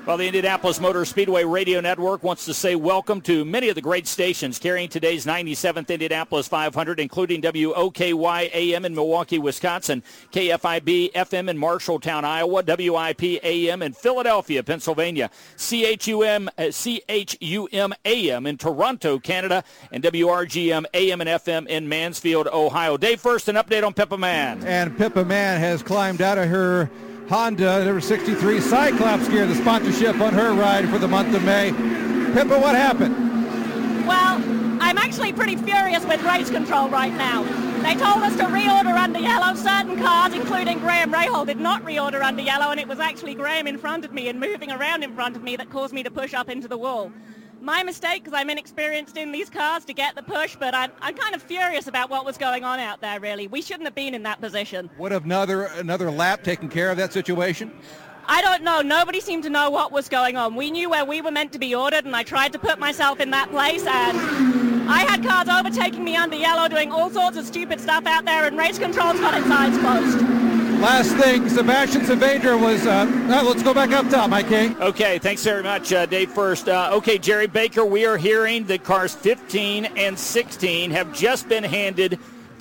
Well, the Indianapolis Motor Speedway Radio Network wants to say welcome to many of the great stations carrying today's 97th Indianapolis 500, including WOKY AM in Milwaukee, Wisconsin, KFIB FM in Marshalltown, Iowa, WIP AM in Philadelphia, Pennsylvania, CHUM AM in Toronto, Canada, and WRGM AM and FM in Mansfield, Ohio. Dave, first, an update on Pippa Mann. And Pippa Mann has climbed out of her Honda number 63 Cyclops gear, the sponsorship on her ride for the month of May. Pippa, what happened? Well, I'm actually pretty furious with race control right now. They told us to reorder under yellow. Certain cars, including Graham Rahal, did not reorder under yellow, and it was actually Graham in front of me and moving around in front of me that caused me to push up into the wall. My mistake, because I'm inexperienced in these cars, to get the push, but I'm kind of furious about what was going on out there, really. We shouldn't have been in that position. Would have another lap taken care of that situation? I don't know. Nobody seemed to know what was going on. We knew where we were meant to be ordered, and I tried to put myself in that place, and I had cars overtaking me under yellow, doing all sorts of stupid stuff out there, and race control's got its eyes closed. Last thing, Sebastian Saavedra was, let's go back up top, Mike King. Okay, thanks very much, Dave, first. Okay, Jerry Baker, we are hearing that cars 15 and 16 have just been handed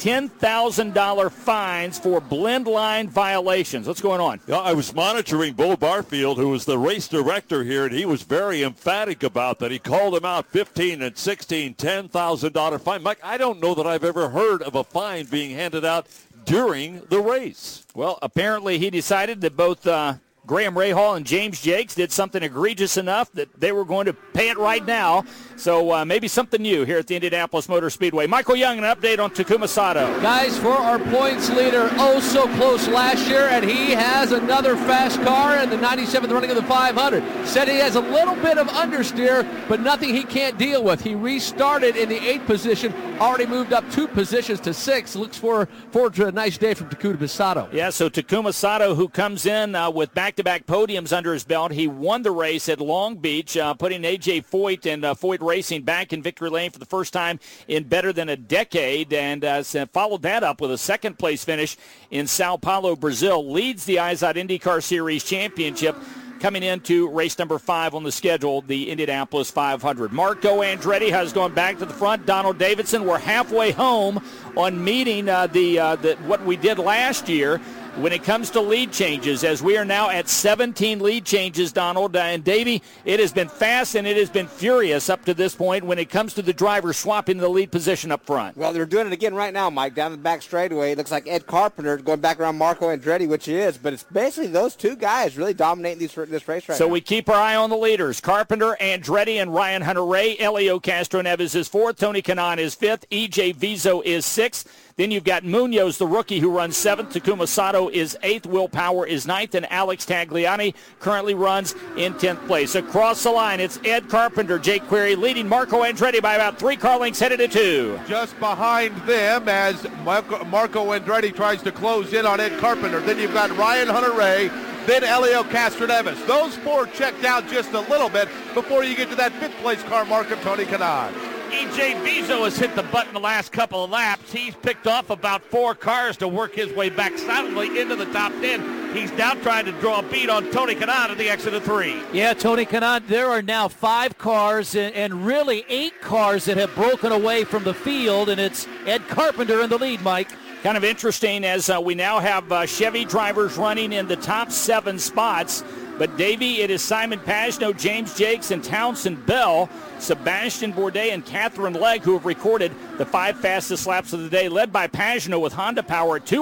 $10,000 fines for blend line violations. What's going on? Yeah, I was monitoring Bo Barfield, who was the race director here, and he was very emphatic about that. He called them out 15 and 16, $10,000 fine. Mike, I don't know that I've ever heard of a fine being handed out during the race. Well, apparently he decided that both Graham Rahal and James Jakes did something egregious enough that they were going to pay it right now. So maybe something new here at the Indianapolis Motor Speedway. Michael Young, an update on Takuma Sato. Guys, for our points leader, oh so close last year, and he has another fast car in the 97th running of the 500. Said he has a little bit of understeer, but nothing he can't deal with. He restarted in the 8th position, already moved up 2 positions to 6. Looks forward to a nice day from Takuma Sato. Yeah, so Takuma Sato, who comes in with back-to-back podiums under his belt. He won the race at Long Beach, putting A.J. Foyt and Foyt Racing back in victory lane for the first time in better than a decade, and followed that up with a second-place finish in Sao Paulo, Brazil. Leads the IZOD IndyCar Series Championship, coming into race number 5 on the schedule, the Indianapolis 500. Marco Andretti has gone back to the front. Donald Davidson, we're halfway home on meeting what we did last year when it comes to lead changes, as we are now at 17 lead changes, Donald. And Davey, it has been fast and it has been furious up to this point when it comes to the drivers swapping the lead position up front. Well, they're doing it again right now, Mike, down the back straightaway. It looks like Ed Carpenter going back around Marco Andretti, which he is, but it's basically those two guys really dominating this race right now. So we keep our eye on the leaders. Carpenter, Andretti, and Ryan Hunter-Reay. Elio Castroneves is 4th. Tony Kanaan is 5th. E.J. Vizo is 6th. Then you've got Munoz, the rookie, who runs 7th. Takuma Sato is 8th. Will Power is 9th. And Alex Tagliani currently runs in 10th place. Across the line, it's Ed Carpenter, Jake Query, leading Marco Andretti by about 3 car lengths, headed to 2. Just behind them as Marco Andretti tries to close in on Ed Carpenter. Then you've got Ryan Hunter-Reay, then Elio Castroneves. Those 4 checked out just a little bit before you get to that 5th place car mark of Tony Kanaan. E.J. Vizo has hit the button the last couple of laps. He's picked off about 4 cars to work his way back solidly into the top 10. He's now trying to draw a beat on Tony Kanaan at the exit of 3. Yeah, Tony Kanaan, there are now 5 cars and really 8 cars that have broken away from the field, and it's Ed Carpenter in the lead, Mike. Kind of interesting as we now have Chevy drivers running in the top 7 spots. But, Davey, it is Simon Pagenaud, James Jakes, and Townsend Bell, Sebastian Bourdais, and Catherine Legg, who have recorded the 5 fastest laps of the day, led by Pagenaud with Honda Power at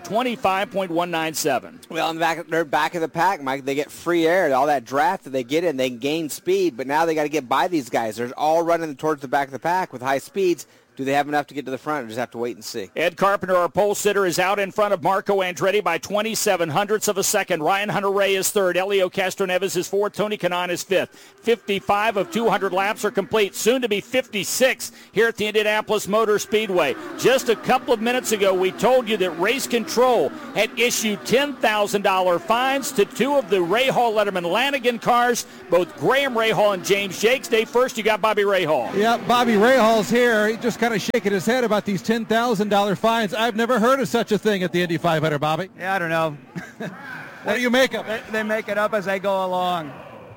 225.197. Well, they're back of the pack, Mike. They get free air. All that draft that they get in, they gain speed. But now they got to get by these guys. They're all running towards the back of the pack with high speeds. Do they have enough to get to the front, or just have to wait and see? Ed Carpenter, our pole sitter, is out in front of Marco Andretti by 27 hundredths of a second. Ryan Hunter-Reay is 3rd. Elio Castroneves is 4th. Tony Kanaan is 5th. 55 of 200 laps are complete. Soon to be 56 here at the Indianapolis Motor Speedway. Just a couple of minutes ago, we told you that Race Control had issued $10,000 fines to 2 of the Rahal Letterman Lanigan cars, both Graham Rahal and James Jakes. Dave, first you got Bobby Rahal. Yeah, Bobby Rahal's here. He just kind of shaking his head about these $10,000 fines. I've never heard of such a thing at the Indy 500, Bobby. Yeah, I don't know. What do you make of it? They make it up as they go along.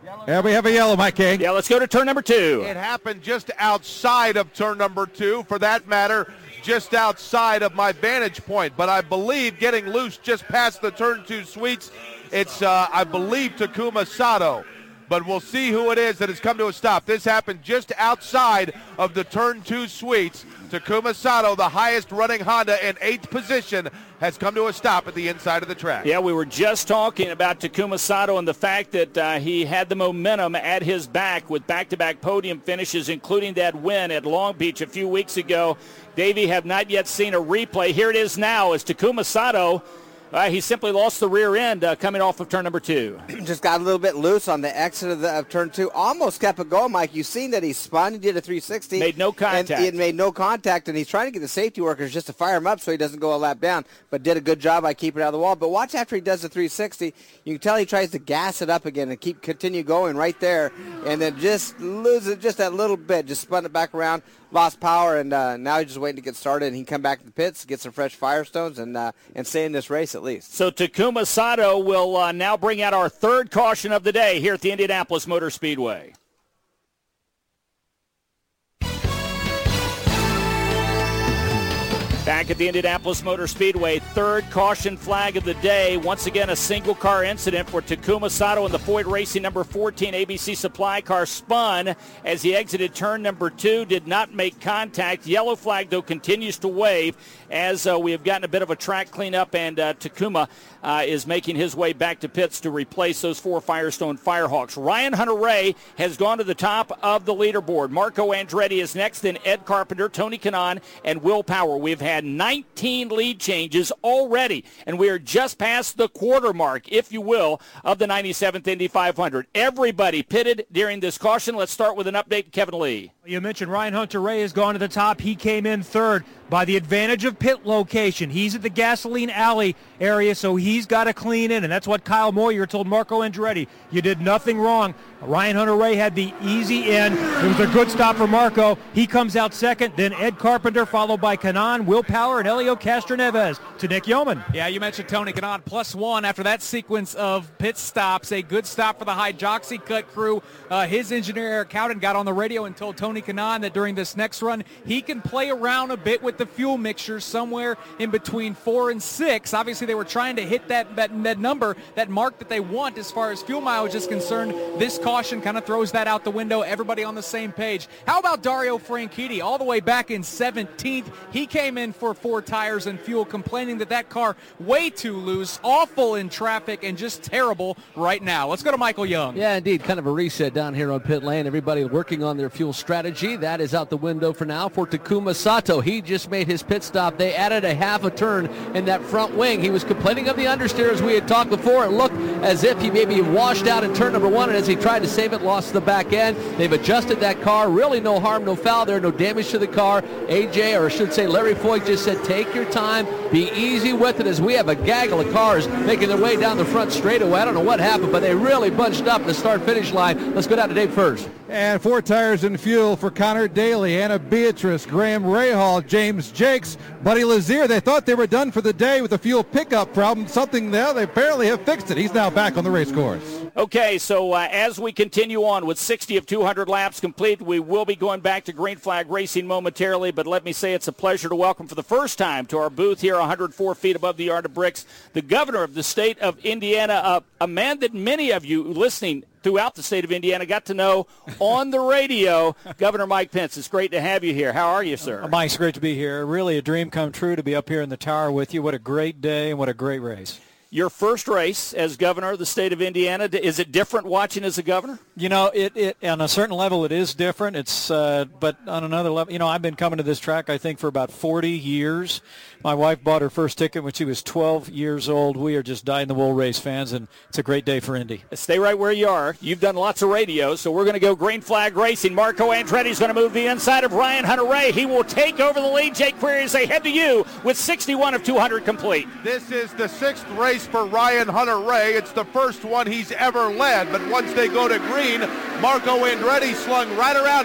Yeah, we have a yellow, Mike King. Yeah, let's go to turn number 2. It happened just outside of turn number 2, for that matter, just outside of my vantage point. But I believe getting loose just past the turn 2 sweets, it's, I believe, Takuma Sato. But we'll see who it is that has come to a stop. This happened just outside of the turn 2 sweets. Takuma Sato, the highest running Honda in 8th position, has come to a stop at the inside of the track. Yeah, we were just talking about Takuma Sato and the fact that he had the momentum at his back with back-to-back podium finishes, including that win at Long Beach a few weeks ago. Davey, have not yet seen a replay. Here it is now as Takuma Sato. He simply lost the rear end coming off of turn number 2. Just got a little bit loose on the exit of turn 2. Almost kept it going, Mike. You've seen that he spun. He did a 360. Made no contact. And he made no contact, and he's trying to get the safety workers just to fire him up so he doesn't go a lap down, but did a good job by keeping it out of the wall. But watch after he does the 360. You can tell he tries to gas it up again and continue going right there, and then just lose it just that little bit. Just spun it back around, lost power, and now he's just waiting to get started, and he can come back to the pits, get some fresh Firestones, and stay in this race at least. So Takuma Sato will now bring out our third caution of the day here at the Indianapolis Motor Speedway. Back at the Indianapolis Motor Speedway, third caution flag of the day. Once again, a single-car incident for Takuma Sato in the Foyt Racing number 14 ABC supply car. Spun as he exited turn number 2, did not make contact. Yellow flag, though, continues to wave as we have gotten a bit of a track cleanup, and Takuma is making his way back to pits to replace those 4 Firestone Firehawks. Ryan Hunter-Reay has gone to the top of the leaderboard. Marco Andretti is next, then Ed Carpenter, Tony Kanaan, and Will Power. We've had 19 lead changes already, and we are just past the quarter mark, if you will, of the 97th Indy 500. Everybody pitted during this caution. Let's start with an update, Kevin Lee. You mentioned Ryan Hunter-Reay has gone to the top. He came in third by the advantage of pit location. He's at the gasoline alley area, so he's got to clean in, and that's what Kyle Moyer told Marco Andretti. You did nothing wrong. Ryan Hunter-Reay had the easy end. It was a good stop for Marco. He comes out second, then Ed Carpenter, followed by Kanaan, Will Power, and Helio Castroneves to Nick Yeoman. Yeah, you mentioned Tony Kanaan, +1 after that sequence of pit stops. A good stop for the Hydroxy Cut crew. His engineer, Eric Cowden, got on the radio and told Tony Kanaan that during this next run, he can play around a bit with the fuel mixture somewhere in between 4 and 6. Obviously, they were trying to hit that number, that mark that they want as far as fuel mileage is concerned. This caution kind of throws that out the window. Everybody on the same page. How about Dario Franchitti all the way back in 17th? He came in for 4 tires and fuel, complaining that car way too loose, awful in traffic, and just terrible right now. Let's go to Michael Young. Yeah, indeed. Kind of a reset down here on pit lane. Everybody working on their fuel strategy. That is out the window for now for Takuma Sato. He just made his pit stop. They added a half a turn in that front wing. He was complaining of the understeer as we had talked before. It looked as if he maybe washed out in turn number 1, and as he tried to save it, lost the back end. They've adjusted that car. Really no harm, no foul there, no damage to the car. AJ, or I should say Larry Foyt, just said take your time, be easy with it, as we have a gaggle of cars making their way down the front straightaway. I don't know what happened, but they really bunched up at the start-finish line. Let's go down to Dave first. And 4 tires and fuel for Connor Daly, Anna Beatrice, Graham Rahal, James Jakes, Buddy Lazier. They thought they were done for the day with the fuel pickup problem. Something now they apparently have fixed it. He's now back on the race course. Okay, so as we continue on with 60 of 200 laps complete, we will be going back to Green Flag Racing momentarily, but let me say it's a pleasure to welcome for the first time to our booth here 104 feet above the Yard of Bricks, the governor of the state of Indiana, a man that many of you listening throughout the state of Indiana got to know on the radio, Governor Mike Pence. It's great to have you here. How are you, sir? Mike, it's great to be here. Really a dream come true to be up here in the tower with you. What a great day and what a great race. Your first race as governor of the state of Indiana, is it different watching as a governor? You know, it on a certain level it is different. It's but on another level, you know, I've been coming to this track I think for about 40 years. My wife bought her first ticket when she was 12 years old. We are just dyed-in-the-wool race fans, and it's a great day for Indy. Stay right where you are. You've done lots of radio, so we're going to go Green Flag Racing. Marco Andretti's going to move the inside of Ryan Hunter-Reay. He will take over the lead. Jake Query as they head to you with 61 of 200 complete. This is the 6th race for Ryan Hunter-Reay. It's the first one he's ever led, but once they go to green, Marco Andretti slung right around him,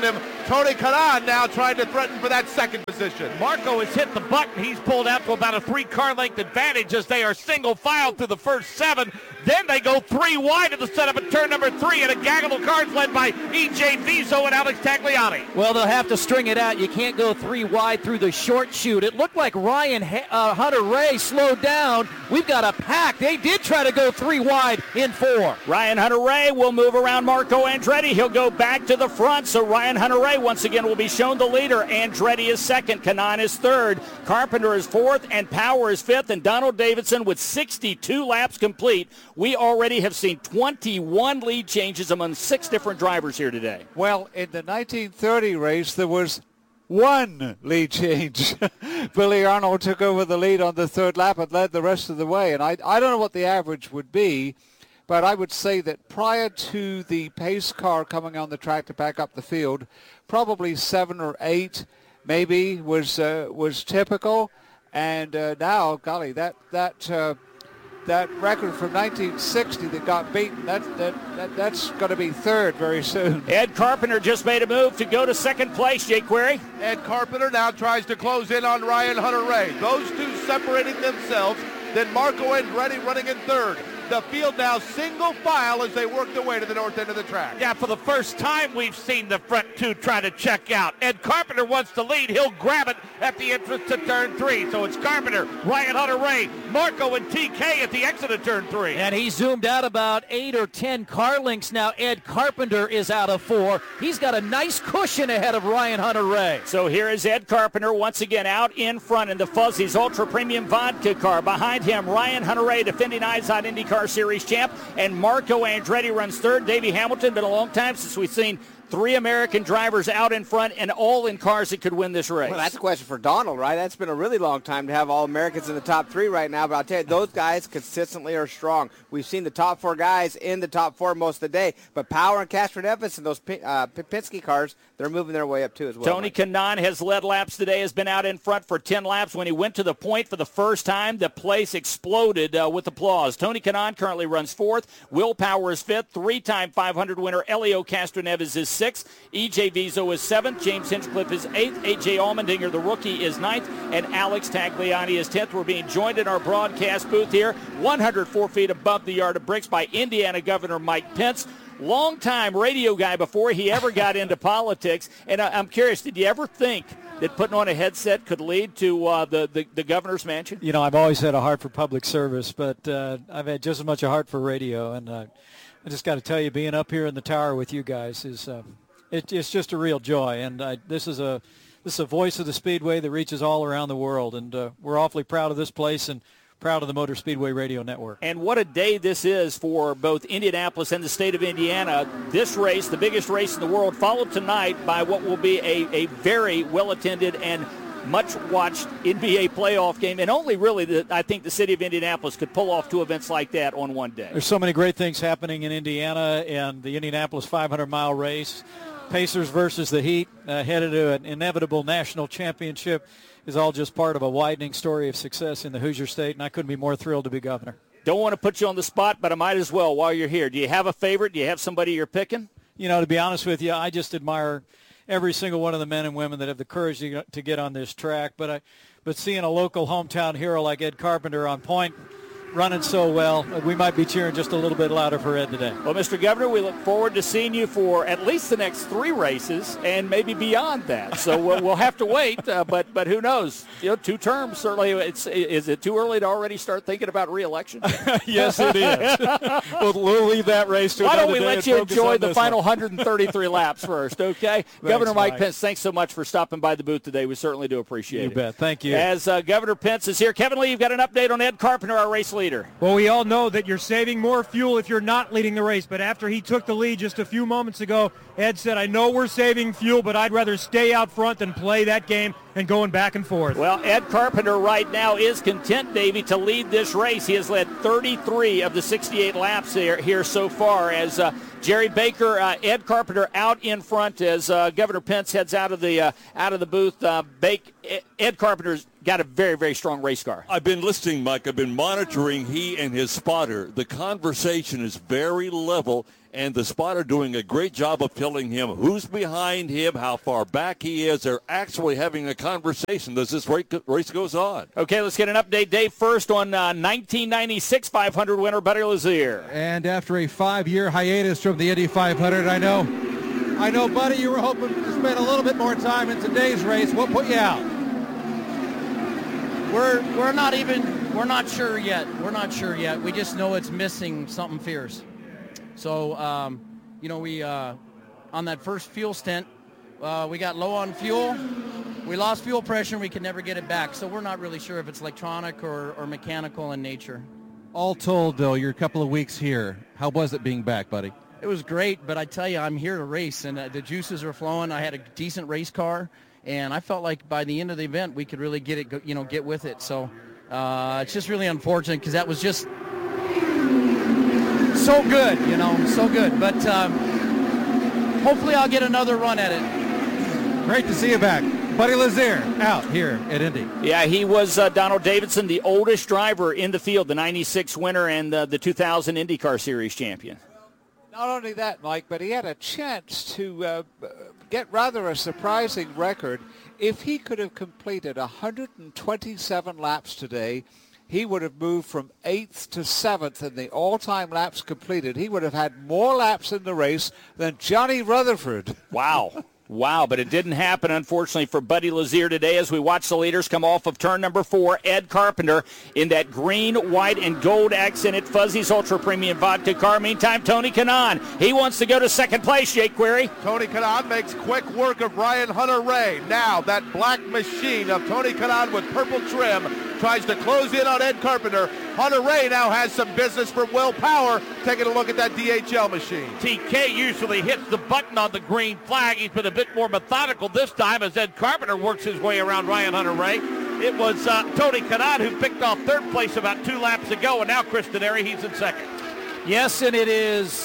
Tony Kanaan now trying to threaten for that second position. Marco has hit the button. He's pulled out to about a 3-car length advantage as they are single file through the first 7. Then they go 3 wide at the setup at turn number 3, and a gaggle of cars led by E.J. Viso and Alex Tagliani. Well, they'll have to string it out. You can't go 3 wide through the short chute. It looked like Ryan Hunter-Reay slowed down. We've got a pack. They did try to go 3 wide in 4. Ryan Hunter-Reay will move around Marco Andretti. He'll go back to the front, so Ryan Hunter-Reay once again will be shown the leader. Andretti is second, Kanaan is third, Carpenter is fourth, and Power is fifth, and Donald Davidson with 62 laps complete. We already have seen 21 lead changes among 6 different drivers here today. Well, in the 1930 race, there was 1 lead change. Billy Arnold took over the lead on the 3rd lap and led the rest of the way. And I don't know what the average would be, but I would say that prior to the pace car coming on the track to back up the field, probably 7 or 8 maybe was typical. And now, golly, that record from 1960 that got beaten, that's going to be 3rd very soon. Ed Carpenter just made a move to go to 2nd place, Jay Query. Ed Carpenter now tries to close in on Ryan Hunter-Reay. Those two separating themselves. Then Marco Andretti running in 3rd. The field now single file as they work their way to the north end of the track. Yeah, for the first time we've seen the front 2 try to check out. Ed Carpenter wants to lead. He'll grab it at the entrance to turn 3. So it's Carpenter, Ryan Hunter-Reay, Marco, and TK at the exit of turn 3. And he zoomed out about 8 or 10 car lengths now. Ed Carpenter is out of 4. He's got a nice cushion ahead of Ryan Hunter-Reay. So here is Ed Carpenter once again out in front in the Fuzzies Ultra Premium Vodka car. Behind him, Ryan Hunter-Reay, defending IZOD IndyCar Series champ, and Marco Andretti runs 3rd. Davey Hamilton, been a long time since we've seen 3 American drivers out in front and all in cars that could win this race. Well, that's a question for Donald, right? That's been a really long time to have all Americans in the top 3 right now, but I'll tell you, those guys consistently are strong. We've seen the top 4 guys in the top 4 most of the day, but Power and Casper Nevis and those Penske cars, they're moving their way up too as well. Tony Kanaan has led laps today, has been out in front for 10 laps. When he went to the point for the first time, the place exploded with applause. Tony Kanaan currently runs 4th. Will Power is 5th. 3-time 500 winner Elio Castroneves is 6th. E.J. Viso is 7th. James Hinchcliffe is 8th. A.J. Allmendinger, the rookie, is 9th. And Alex Tagliani is 10th. We're being joined in our broadcast booth here, 104 feet above the Yard of Bricks, by Indiana Governor Mike Pence. Long-time radio guy before he ever got into politics. And I'm curious, did you ever think that putting on a headset could lead to the governor's mansion? You know, I've always had a heart for public service, but I've had just as much a heart for radio. And I just got to tell you, being up here in the tower with you guys is it's just a real joy. And this is a voice of the Speedway that reaches all around the world. And we're awfully proud of this place and proud of the Motor Speedway Radio Network. And what a day this is for both Indianapolis and the state of Indiana. This race, the biggest race in the world, followed tonight by what will be a very well-attended and much-watched NBA playoff game. And only really, I think, the city of Indianapolis could pull off 2 events like that on one day. There's so many great things happening in Indiana and the Indianapolis 500-mile race. Pacers versus the Heat, headed to an inevitable national championship, is all just part of a widening story of success in the Hoosier State, and I couldn't be more thrilled to be governor. Don't want to put you on the spot, but I might as well while you're here. Do you have a favorite? Do you have somebody you're picking? You know, to be honest with you, I just admire every single one of the men and women that have the courage to get on this track. But seeing a local hometown hero like Ed Carpenter on point, running so well, we might be cheering just a little bit louder for Ed today. Well, Mr. Governor, we look forward to seeing you for at least the next 3 races and maybe beyond that. So we'll have to wait, but who knows? You know, 2 terms, certainly. Is it too early to already start thinking about re-election? Yes, it is. we'll leave that race to another day. Why don't we let you enjoy the final 133 laps first, okay? Governor Mike Pence, thanks so much for stopping by the booth today. We certainly do appreciate it. You bet. Thank you. As Governor Pence is here, Kevin Lee, you've got an update on Ed Carpenter, our race leader. Well, we all know that you're saving more fuel if you're not leading the race, but after he took the lead just a few moments ago, Ed said, I know we're saving fuel, but I'd rather stay out front than play that game and going back and forth. Well, Ed Carpenter right now is content, Davey, to lead this race. He has led 33 of the 68 laps here so far as Jerry Baker, Ed Carpenter out in front as Governor Pence heads out of the booth. Ed Carpenter's got a very, very strong race car. I've been listening, Mike. I've been monitoring he and his spotter. The conversation is very level, and the spotter doing a great job of telling him who's behind him, how far back he is. They're actually having a conversation as this race goes on. Okay, let's get an update, Dave. First on 1996 500 winner Buddy Lazier. And after a 5-year hiatus from the Indy 500, I know, Buddy, you were hoping to spend a little bit more time in today's race. What put you out? We're not sure yet. We're not sure yet. We just know it's missing something fierce. So, we on that first fuel stint, we got low on fuel. We lost fuel pressure, and we could never get it back. So we're not really sure if it's electronic or mechanical in nature. All told, though, you're a couple of weeks here. How was it being back, buddy? It was great, but I tell you, I'm here to race, and the juices are flowing. I had a decent race car. And I felt like by the end of the event, we could really get with it. So it's just really unfortunate because that was just so good, so good. But hopefully I'll get another run at it. Great to see you back. Buddy Lazier out here at Indy. Yeah, he was Donald Davidson, the oldest driver in the field, the 96 winner and the 2000 IndyCar Series champion. Not only that, Mike, but he had a chance to get rather a surprising record. If he could have completed 127 laps today, he would have moved from 8th to 7th in the all-time laps completed. He would have had more laps in the race than Johnny Rutherford. Wow. Wow, but it didn't happen, unfortunately, for Buddy Lazier today as we watch the leaders come off of turn number 4. Ed Carpenter in that green, white, and gold accented Fuzzy's Ultra Premium Vodka car. Meantime, Tony Kanaan, he wants to go to second place, Jake Query. Tony Kanaan makes quick work of Ryan Hunter-Ray. Now that black machine of Tony Kanaan with purple trim tries to close in on Ed Carpenter. Hunter-Ray now has some business for Will Power. Taking a look at that DHL machine. TK usually hits the button on the green flag. He's been a bit more methodical this time as Ed Carpenter works his way around Ryan Hunter-Ray. It was Tony Kanaan who picked off third place about 2 laps ago, and now Chris Denary, he's in second. Yes, and it is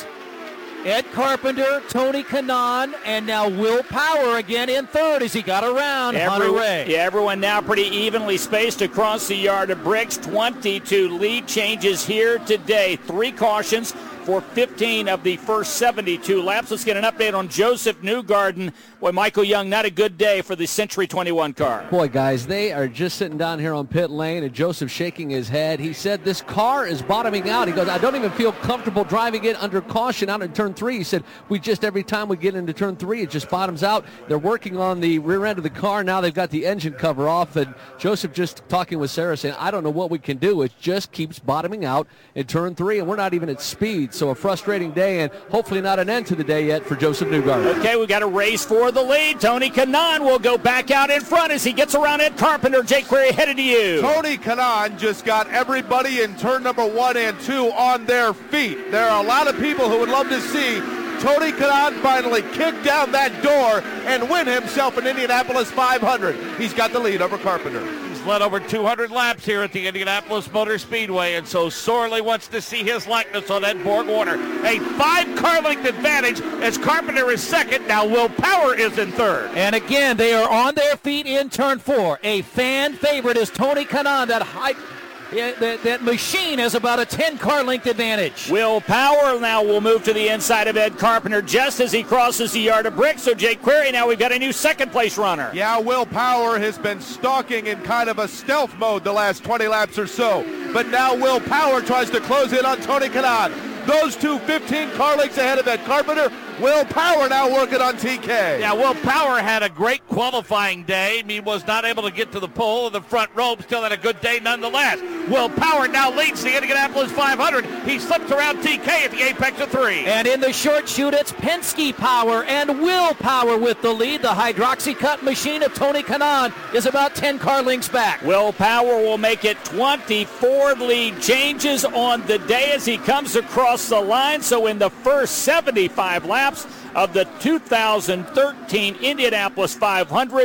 Ed Carpenter, Tony Kanaan, and now Will Power again in third as he got around Hunter-Ray. Yeah, everyone now pretty evenly spaced across the yard of bricks. 22 lead changes here today. 3 cautions for 15 of the first 72 laps. Let's get an update on Joseph Newgarden. Boy, Michael Young, not a good day for the Century 21 car. Boy, guys, they are just sitting down here on pit lane, and Joseph shaking his head. He said this car is bottoming out. He goes, I don't even feel comfortable driving it under caution out in turn 3. He said, every time we get into turn 3, it just bottoms out. They're working on the rear end of the car. Now they've got the engine cover off, and Joseph just talking with Sarah saying, I don't know what we can do. It just keeps bottoming out in turn 3, and we're not even at speed. So a frustrating day, and hopefully not an end to the day yet for Joseph Newgarden. Okay, we got a race for the lead. Tony Kanaan will go back out in front as he gets around Ed Carpenter. Jake Query headed to you. Tony Kanaan just got everybody in turn number 1 and 2 on their feet. There are a lot of people who would love to see Tony Kanaan finally kick down that door and win himself an Indianapolis 500. He's got the lead over Carpenter. He's led over 200 laps here at the Indianapolis Motor Speedway, and so sorely wants to see his likeness on Ed Borg-Warner. A 5-car length advantage as Carpenter is second. Now Will Power is in third. And again, they are on their feet in turn 4. A fan favorite is Tony Kanaan. That machine has about a 10-car length advantage. Will Power now will move to the inside of Ed Carpenter just as he crosses the yard of bricks. So Jake Query, now we've got a new second-place runner. Yeah, Will Power has been stalking in kind of a stealth mode the last 20 laps or so. But now Will Power tries to close in on Tony Kanaan. Those two 15-car lengths ahead of Ed Carpenter. Will Power now working on TK. Yeah, Will Power had a great qualifying day. He was not able to get to the pole of the front row, still had a good day nonetheless. Will Power now leads the Indianapolis 500. He slips around TK at the apex of 3. And in the short shoot, it's Penske Power and Will Power with the lead. The hydroxy-cut machine of Tony Kanaan is about 10-car lengths back. Will Power will make it 24 lead changes on the day as he comes across the line. So in the first 75 laps of the 2013 Indianapolis 500,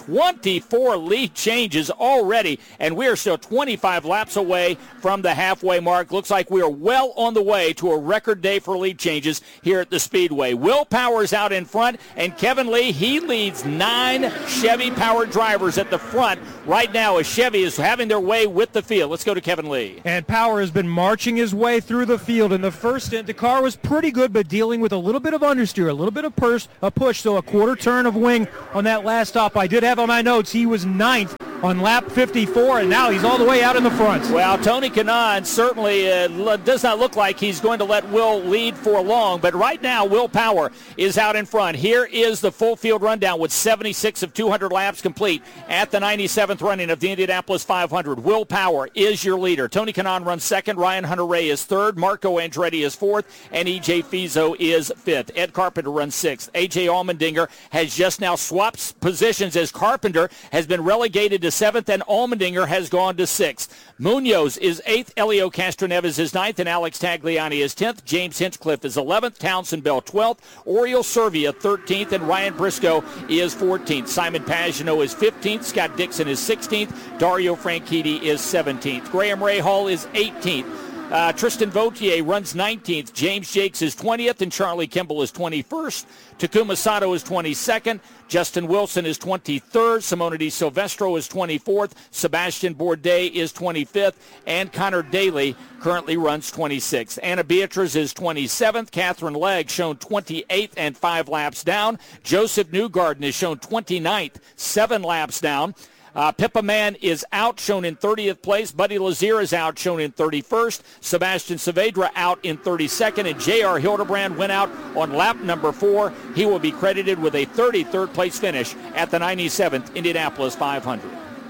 24 lead changes already, and we are still 25 laps away from the halfway mark. Looks like we are well on the way to a record day for lead changes here at the Speedway. Will Power's out in front, and Kevin Lee, he leads 9 Chevy-powered drivers at the front right now as Chevy is having their way with the field. Let's go to Kevin Lee. And Power has been marching his way through the field. In the first stint, the car was pretty good, but dealing with a little bit of understeer, a little bit of a push, so a quarter turn of wing on that last stop. I did have on my notes he was 9th on lap 54, and now he's all the way out in the front. Well, Tony Kanaan certainly does not look like he's going to let Will lead for long, but right now Will Power is out in front. Here is the full field rundown with 76 of 200 laps complete at the 97th running of the Indianapolis 500. Will Power is your leader. Tony Kanaan runs second. Ryan Hunter-Reay is third. Marco Andretti is fourth, and E.J. Fizo is fifth. Ed Carpenter runs sixth. A.J. Allmendinger has just now swapped positions as Carpenter has been relegated to seventh, and Allmendinger has gone to sixth. Munoz is eighth. Elio Castroneves is ninth, and Alex Tagliani is 10th. James Hinchcliffe is 11th. Townsend Bell 12th. Oriol Servia 13th, and Ryan Briscoe is 14th. Simon Pagenaud is 15th. Scott Dixon is 16th. Dario Franchitti is 17th. Graham Rahal is 18th. Tristan Vautier runs 19th. James Jakes is 20th, and Charlie Kimball is 21st. Takuma Sato is 22nd. Justin Wilson is 23rd. Simona Di Silvestro is 24th. Sebastian Bourdais is 25th. And Connor Daly currently runs 26th. Anna Beatriz is 27th. Catherine Legg shown 28th and 5 laps down. Joseph Newgarden is shown 29th, 7 laps down. Pippa Mann is out, shown in 30th place. Buddy Lazier is out, shown in 31st. Sebastian Saavedra out in 32nd. And J.R. Hildebrand went out on lap number 4. He will be credited with a 33rd place finish at the 97th Indianapolis 500.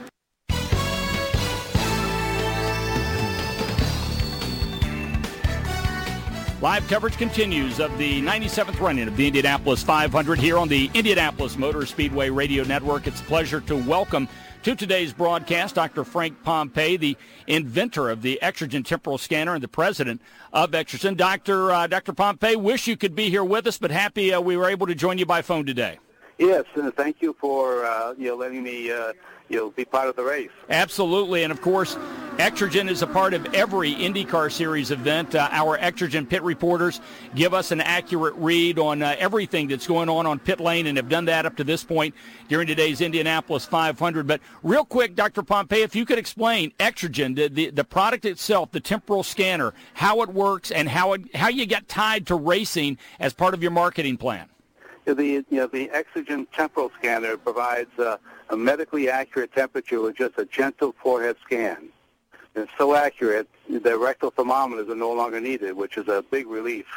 Live coverage continues of the 97th running of the Indianapolis 500 here on the Indianapolis Motor Speedway Radio Network. It's a pleasure to welcome to today's broadcast Dr. Frank Pompei, the inventor of the Exergen temporal scanner and the president of Exergen. Dr. Pompei, wish you could be here with us, but happy we were able to join you by phone today. Yes, thank you for letting me be part of the race. Absolutely, and of course, Exergen is a part of every IndyCar Series event. Our Exergen pit reporters give us an accurate read on everything that's going on pit lane, and have done that up to this point during today's Indianapolis 500. But real quick, Dr. Pompei, if you could explain Exergen, the product itself, the temporal scanner, how it works, and how you get tied to racing as part of your marketing plan. The Exergen temporal scanner provides a medically accurate temperature with just a gentle forehead scan. It's so accurate, the rectal thermometers are no longer needed, which is a big relief.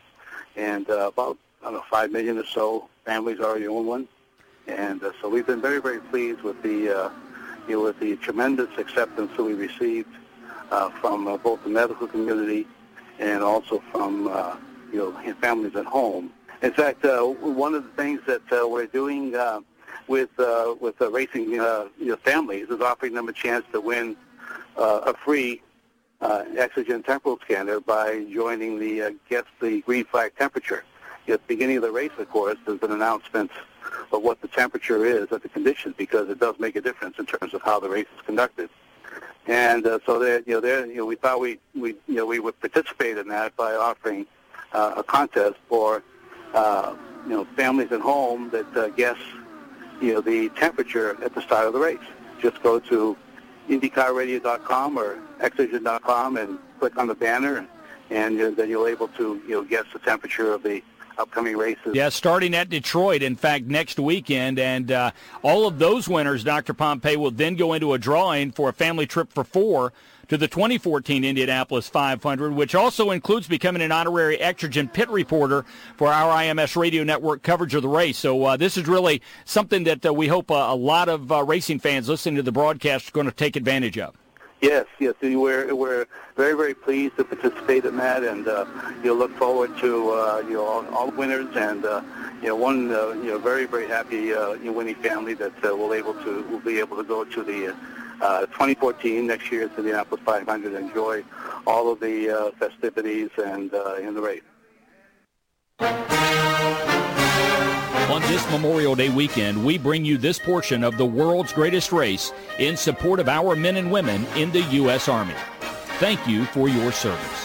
And about 5 million or so families already own one. And so we've been very, very pleased with the tremendous acceptance that we received from both the medical community and also from families at home. In fact, one of the things that we're doing with the racing families is offering them a chance to win a free Exergen temporal scanner by joining the Guess the Green Flag Temperature. At the beginning of the race, of course, there's an announcement of what the temperature is at the conditions, because it does make a difference in terms of how the race is conducted. And so we thought we would participate in that by offering a contest for families at home that guess the temperature at the start of the race. Just go to IndyCarRadio.com or Exergen.com and click on the banner, and then you'll able to guess the temperature of the upcoming races. Yeah, starting at Detroit, in fact, next weekend. And all of those winners, Dr. Pompei, will then go into a drawing for a family trip for 4 to the 2014 Indianapolis 500, which also includes becoming an honorary Exergen pit reporter for our IMS radio network coverage of the race. So this is really something that we hope a lot of racing fans listening to the broadcast are going to take advantage of. Yes, we're very, very pleased to participate in that, and you'll look forward to all the winners, and one very, very happy winning family that will be able to go to the 2014 next year's Indianapolis 500 and enjoy all of the festivities and in the race. On this Memorial Day weekend, we bring you this portion of the world's greatest race in support of our men and women in the U.S. Army. Thank you for your service.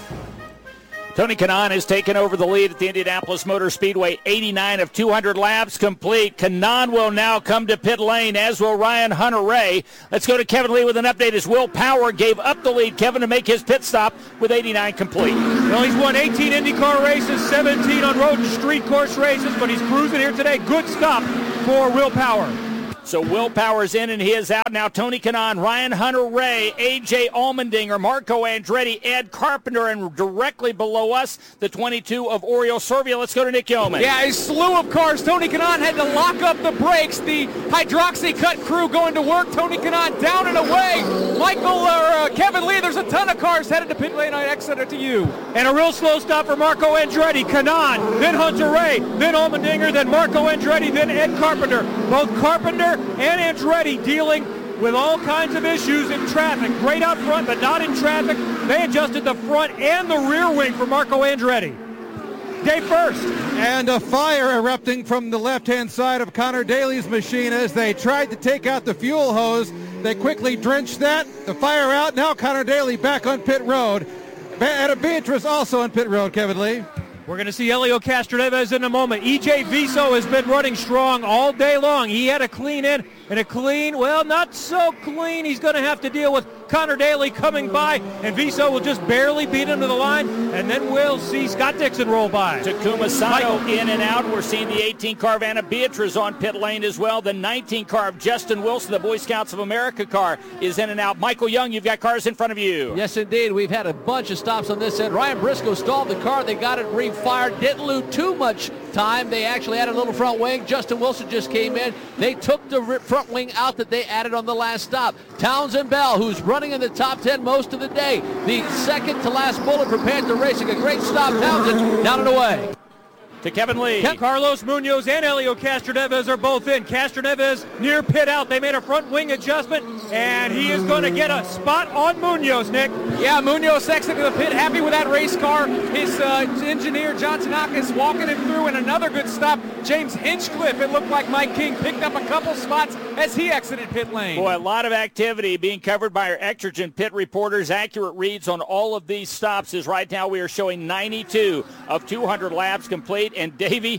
Tony Kanaan has taken over the lead at the Indianapolis Motor Speedway. 89 of 200 laps complete. Kanaan will now come to pit lane, as will Ryan Hunter-Reay. Let's go to Kevin Lee with an update as Will Power gave up the lead, Kevin, to make his pit stop with 89 complete. Well, he's won 18 IndyCar races, 17 on road and street course races, but he's cruising here today. Good stop for Will Power. So Will Power's in and he is out. Now Tony Kanaan, Ryan Hunter-Reay, A.J. Allmendinger, Marco Andretti, Ed Carpenter, and directly below us, the 22 of Oriol Servia. Let's go to Nick Yeoman. Yeah, a slew of cars. Tony Kanaan had to lock up the brakes. The Hydroxy Cut crew going to work. Tony Kanaan down and away. Kevin Lee, there's a ton of cars headed to pit lane. I exit it to you. And a real slow stop for Marco Andretti. Kanaan, then Hunter-Reay, then Allmendinger, then Marco Andretti, then Ed Carpenter. Both Carpenter and Andretti dealing with all kinds of issues in traffic. Great out front, but not in traffic. They adjusted the front and the rear wing for Marco Andretti. Day first. And a fire erupting from the left-hand side of Connor Daly's machine as they tried to take out the fuel hose. They quickly drenched that. The fire out. Now Connor Daly back on pit road. Anna Beatrice also on pit road, Kevin Lee. We're going to see Helio Castroneves in a moment. EJ Viso has been running strong all day long. He had a clean in and a clean, well, not so clean. He's going to have to deal with Connor Daly coming by, and Viso will just barely beat him to the line, and then we'll see Scott Dixon roll by. Takuma Sato in and out. We're seeing the 18 car of Anna Beatrice on pit lane as well. The 19 car of Justin Wilson, the Boy Scouts of America car, is in and out. Michael Young, you've got cars in front of you. Yes, indeed. We've had a bunch of stops on this end. Ryan Briscoe stalled the car. They got it refired. Didn't lose too much time. They actually added a little front wing. Justin Wilson just came in. They took the front wing out that they added on the last stop. Townsend Bell, who's running in the top 10 most of the day. The second to last bullet for Panther Racing. A great stop. Townsend down and away. To Kevin Lee. Carlos Munoz and Helio Castroneves are both in. Castroneves near pit out. They made a front wing adjustment, and he is going to get a spot on Munoz, Nick. Yeah, Munoz exited the pit, happy with that race car. His engineer, John Tanaka, is walking him through, and another good stop. James Hinchcliffe, it looked like Mike King picked up a couple spots as he exited pit lane. Boy, a lot of activity being covered by our Exergen pit reporters. Accurate reads on all of these stops is right now we are showing 92 of 200 laps complete. And Davey,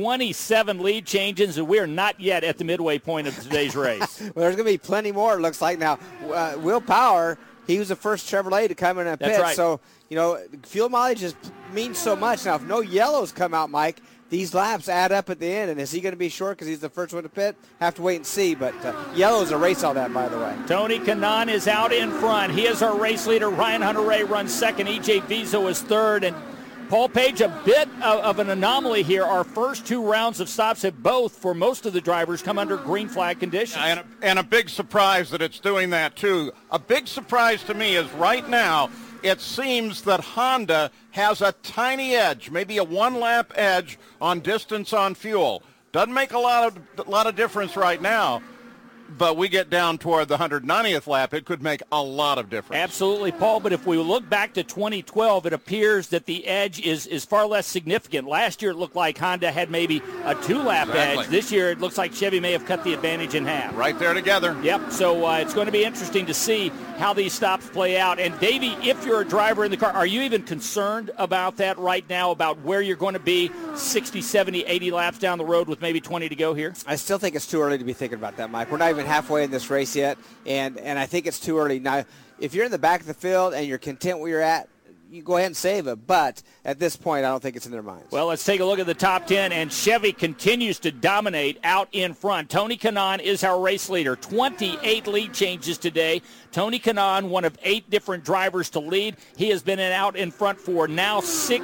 27 lead changes, and we're not yet at the midway point of today's race. Well, there's going to be plenty more, it looks like. Now, Will Power, he was the first Chevrolet to come in a pit. Right. So, fuel mileage means so much. Now, if no yellows come out, Mike, these laps add up at the end. And is he going to be short because he's the first one to pit? Have to wait and see. But yellows erase all that, by the way. Tony Kanaan is out in front. He is our race leader. Ryan Hunter-Reay runs second. E.J. Viso is third. And Paul Page, a bit of an anomaly here. Our first two rounds of stops have both, for most of the drivers, come under green flag conditions. And a big surprise that it's doing that, too. A big surprise to me is right now it seems that Honda has a tiny edge, maybe a one-lap edge on distance on fuel. Doesn't make a lot of difference right now. But we get down toward the 190th lap, it could make a lot of difference. Absolutely, Paul. But if we look back to 2012, it appears that the edge is far less significant. Last year, it looked like Honda had maybe a two-lap edge. This year, it looks like Chevy may have cut the advantage in half. Right there together. Yep. So it's going to be interesting to see how these stops play out. And, Davey, if you're a driver in the car, are you even concerned about that right now, about where you're going to be 60, 70, 80 laps down the road with maybe 20 to go here? I still think it's too early to be thinking about that, Mike. We're not even halfway in this race yet, and I think it's too early. Now, if you're in the back of the field and you're content where you're at, you go ahead and save it. But at this point, I don't think it's in their minds. Well, let's take a look at the top 10, and Chevy continues to dominate out in front. Tony Kanaan is our race leader. 28 lead changes today. Tony Kanaan, one of 8 different drivers to lead. He has been out in front for now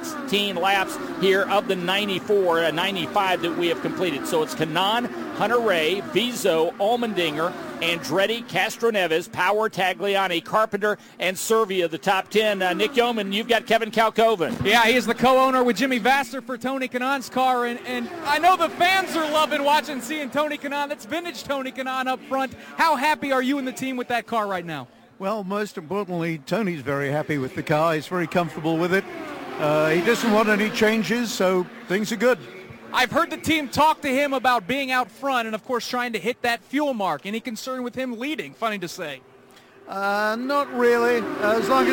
16 laps here of the 95 that we have completed. So it's Kanaan, Hunter-Reay, Viso, Allmendinger, Andretti, Castroneves, Power, Tagliani, Carpenter, and Servia, the top 10. Nick Yeoman, you've got Kevin Kalkoven. Yeah, he is the co-owner with Jimmy Vasser for Tony Kanaan's car, and I know the fans are loving watching, seeing Tony Kanaan. That's vintage Tony Kanaan up front. How happy are you and the team with that car right now? Well, most importantly, Tony's very happy with the car. He's very comfortable with it. He doesn't want any changes, so things are good. I've heard the team talk to him about being out front and, of course, trying to hit that fuel mark. Any concern with him leading? Funny to say. Not really. As long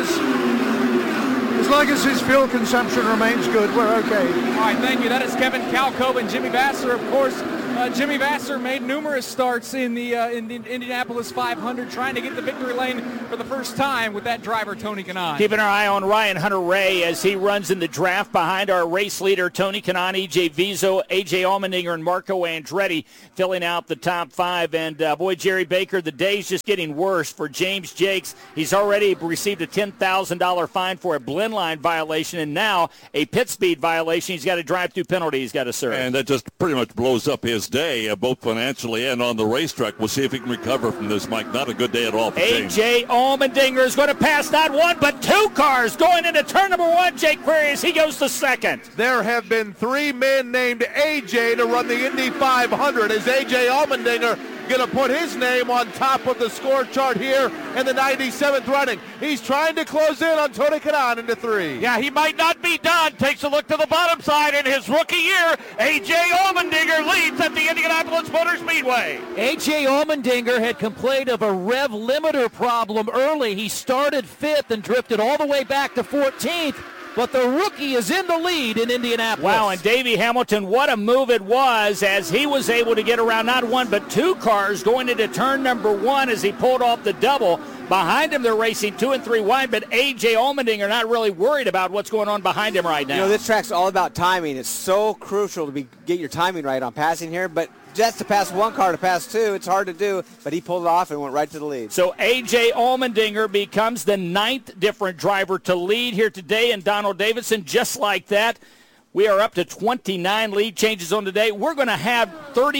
as his fuel consumption remains good, we're okay. All right, thank you. That is Kevin Kalkove and Jimmy Vasser, of course. Jimmy Vasser made numerous starts in the Indianapolis 500, trying to get the victory lane for the first time with that driver, Tony Kanaan. Keeping our eye on Ryan Hunter-Reay as he runs in the draft behind our race leader, Tony Kanaan, E.J. Viso, A.J. Allmendinger, and Marco Andretti filling out the top 5. And, boy, Jerry Baker, the day's just getting worse for James Jakes. He's already received a $10,000 fine for a blend line violation and now a pit speed violation. He's got a drive-through penalty he's got to serve. And that just pretty much blows up his day, both financially and on the racetrack. We'll see if he can recover from this, Mike. Not a good day at all for James. A.J. Allmendinger is going to pass not one but 2 cars going into turn number 1. Jake Query as he goes to second. There have been 3 men named A.J. to run the Indy 500. Is A.J. Allmendinger going to put his name on top of the score chart here in the 97th running? He's trying to close in on Tony Kanaan into 3. Yeah, he might not be done. Takes a look to the bottom side in his rookie year. A.J. Allmendinger leads at the Indianapolis Motor Speedway. A.J. Allmendinger had complained of a rev limiter problem early. He started 5th and drifted all the way back to 14th. But the rookie is in the lead in Indianapolis. Wow, and Davey Hamilton, what a move it was as he was able to get around not 1 but 2 cars going into turn number 1 as he pulled off the double. Behind him, they're racing 2 and 3 wide, but A.J. Allmendinger not really worried about what's going on behind him right now. You know, this track's all about timing. It's so crucial to get your timing right on passing here, but just to pass 1 car to pass 2, it's hard to do, but he pulled it off and went right to the lead. So A.J. Allmendinger becomes the 9th different driver to lead here today, and Donald Davidson, just like that, we are up to 29 lead changes on today. We're going to have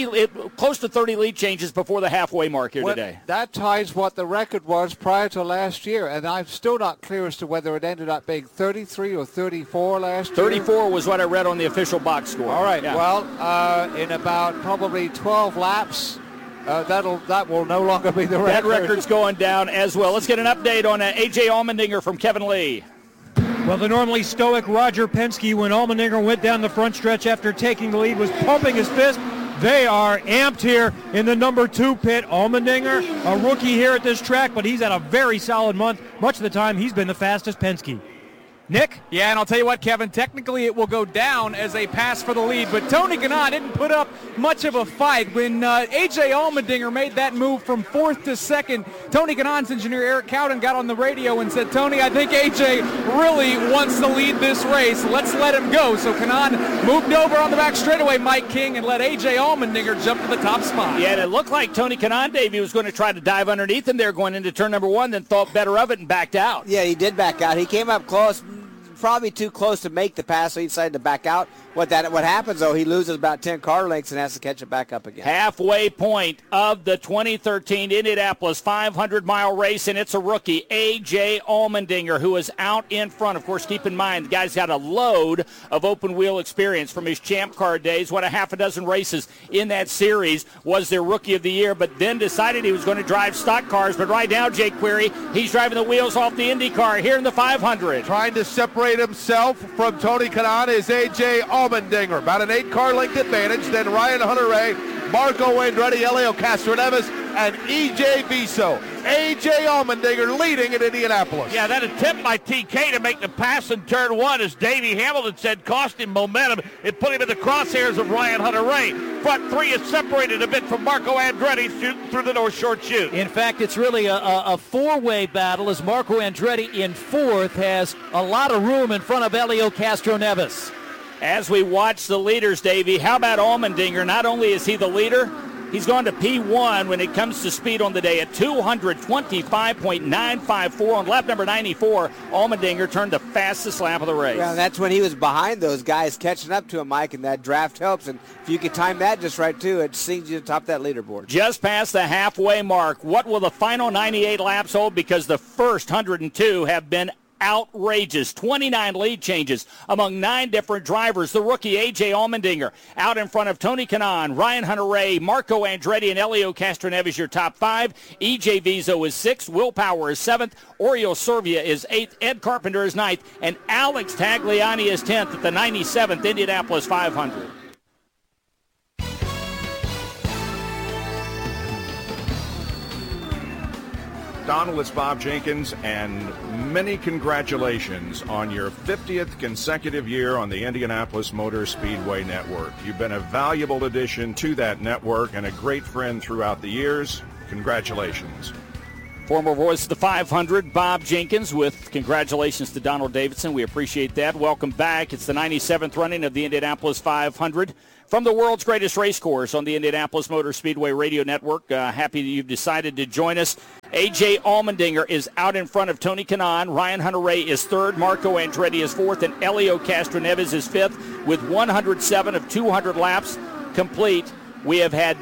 close to 30 lead changes before the halfway mark here today. That ties what the record was prior to last year, and I'm still not clear as to whether it ended up being 33 or 34 last year. 34 was what I read on the official box score. All right, yeah. Well, in about probably 12 laps, that will no longer be the record. That record's going down as well. Let's get an update on A.J. Allmendinger from Kevin Lee. Well, the normally stoic Roger Penske, when Allmendinger went down the front stretch after taking the lead, was pumping his fist. They are amped here in the number 2 pit. Allmendinger, a rookie here at this track, but he's had a very solid month. Much of the time, he's been the fastest Penske. Nick? Yeah, and I'll tell you what, Kevin, technically it will go down as a pass for the lead, but Tony Kanaan didn't put up much of a fight. When A.J. Allmendinger made that move from 4th to 2nd, Tony Kanaan's engineer, Eric Cowden, got on the radio and said, Tony, I think A.J. really wants to lead this race. Let's let him go. So Kanaan moved over on the back straightaway, Mike King, and let A.J. Allmendinger jump to the top spot. Yeah, and it looked like Tony Kanaan, Davey, was going to try to dive underneath him there going into turn number 1, then thought better of it and backed out. Yeah, he did back out. He came up close. Probably too close to make the pass, so he decided to back out. What happens, though, he loses about 10 car lengths and has to catch it back up again. Halfway point of the 2013 Indianapolis 500-mile race, and it's a rookie, A.J. Allmendinger, who is out in front. Of course, keep in mind, the guy's got a load of open-wheel experience from his Champ Car days. What, a half a dozen races in that series, was their Rookie of the Year, but then decided he was going to drive stock cars. But right now, Jake Query, he's driving the wheels off the Indy car here in the 500. Trying to separate himself from Tony Kanaan is A.J. Allmendinger. About an 8-car length advantage. Then Ryan Hunter-Reay, Marco Andretti, Helio Castroneves, and E.J. Viso. A.J. Allmendinger leading at Indianapolis. Yeah, that attempt by TK to make the pass in turn 1, as Davey Hamilton said, cost him momentum. It put him in the crosshairs of Ryan Hunter-Reay. Front 3 is separated a bit from Marco Andretti shooting through the North Short Chute. In fact, it's really a 4-way battle, as Marco Andretti in 4th has a lot of room in front of Helio Castroneves. As we watch the leaders, Davey, how about Allmendinger? Not only is he the leader, he's gone to P1 when it comes to speed on the day at 225.954 on lap number 94. Allmendinger turned the fastest lap of the race. Yeah, that's when he was behind those guys catching up to him, Mike, and that draft helps. And if you can time that just right, too, it sings you to top that leaderboard. Just past the halfway mark. What will the final 98 laps hold? Because the first 102 have been outrageous. 29 lead changes among 9 different drivers. The rookie A.J. Allmendinger out in front of Tony Kanaan, Ryan Hunter-Reay, Marco Andretti, and Helio Castroneves, your top 5. E.J. Viso is 6th. Will Power is 7th. Oriol Servia is 8th. Ed Carpenter is 9th. And Alex Tagliani is 10th at the 97th Indianapolis 500. Donald, it's Bob Jenkins, and many congratulations on your 50th consecutive year on the Indianapolis Motor Speedway Network. You've been a valuable addition to that network and a great friend throughout the years. Congratulations. Former voice of the 500, Bob Jenkins, with congratulations to Donald Davidson. We appreciate that. Welcome back. It's the 97th running of the Indianapolis 500 from the world's greatest race course on the Indianapolis Motor Speedway Radio Network. Happy that you've decided to join us. A.J. Allmendinger is out in front of Tony Kanaan. Ryan Hunter-Ray is third. Marco Andretti is fourth. And Helio Castroneves is fifth with 107 of 200 laps complete. We have had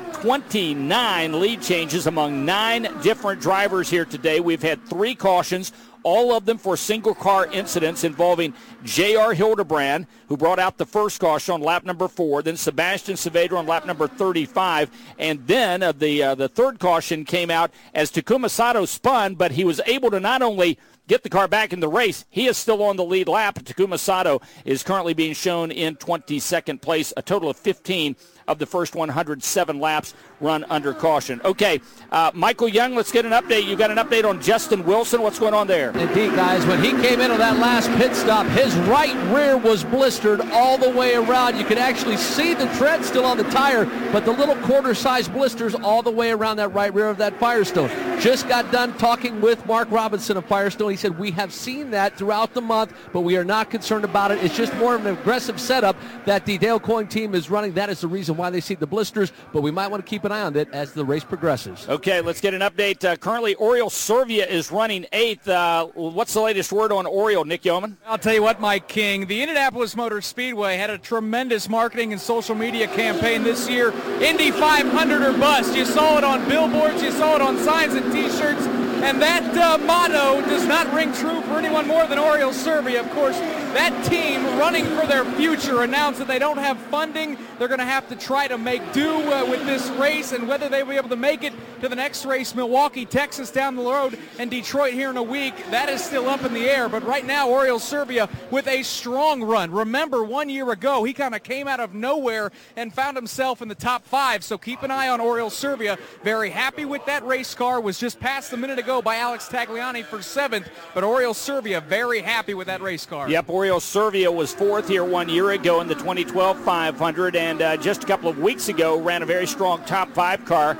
29 lead changes among 9 different drivers here today. We've had 3 cautions, all of them for single-car incidents involving J.R. Hildebrand, who brought out the first caution on lap number 4, then Sebastian Saavedra on lap number 35, and then the third caution came out as Takuma Sato spun, but he was able to not only get the car back in the race, he is still on the lead lap. Takuma Sato is currently being shown in 22nd place, a total of 15 of the first 107 laps run under caution. Okay, Michael Young, let's get an update. You got an update on Justin Wilson. What's going on there? Indeed, guys. When he came in on that last pit stop, his right rear was blistered all the way around. You could actually see the tread still on the tire, but the little quarter-sized blisters all the way around that right rear of that Firestone. Just got done talking with Mark Robinson of Firestone. He said, we have seen that throughout the month, but we are not concerned about it. It's just more of an aggressive setup that the Dale Coyne team is running. That is the reason why they see the blisters, but we might want to keep an eye on it as the race progresses. Okay, let's get an update. Currently, Oriol Servia is running 8th. What's the latest word on Oriol, Nick Yeoman? I'll tell you what, Mike King, the Indianapolis Motor Speedway had a tremendous marketing and social media campaign this year. Indy 500 or bust. You saw it on billboards, you saw it on signs and T-shirts, and that motto does not ring true for anyone more than Oriol Servia. Of course, that team running for their future announced that they don't have funding. They're going to have to try to make do with this race, and whether they'll be able to make it to the next race, Milwaukee, Texas down the road, and Detroit here in a week, that is still up in the air. But right now, Oriol Servia with a strong run. Remember, 1 year ago, he kind of came out of nowhere and found himself in the top 5, so keep an eye on Oriol Servia. Very happy with that race car. Was just passed a minute ago by Alex Tagliani for 7th, but Oriol Servia very happy with that race car. Yep, Oriol Servia was 4th here 1 year ago in the 2012 500, and just a couple of weeks ago ran a very strong top 5 car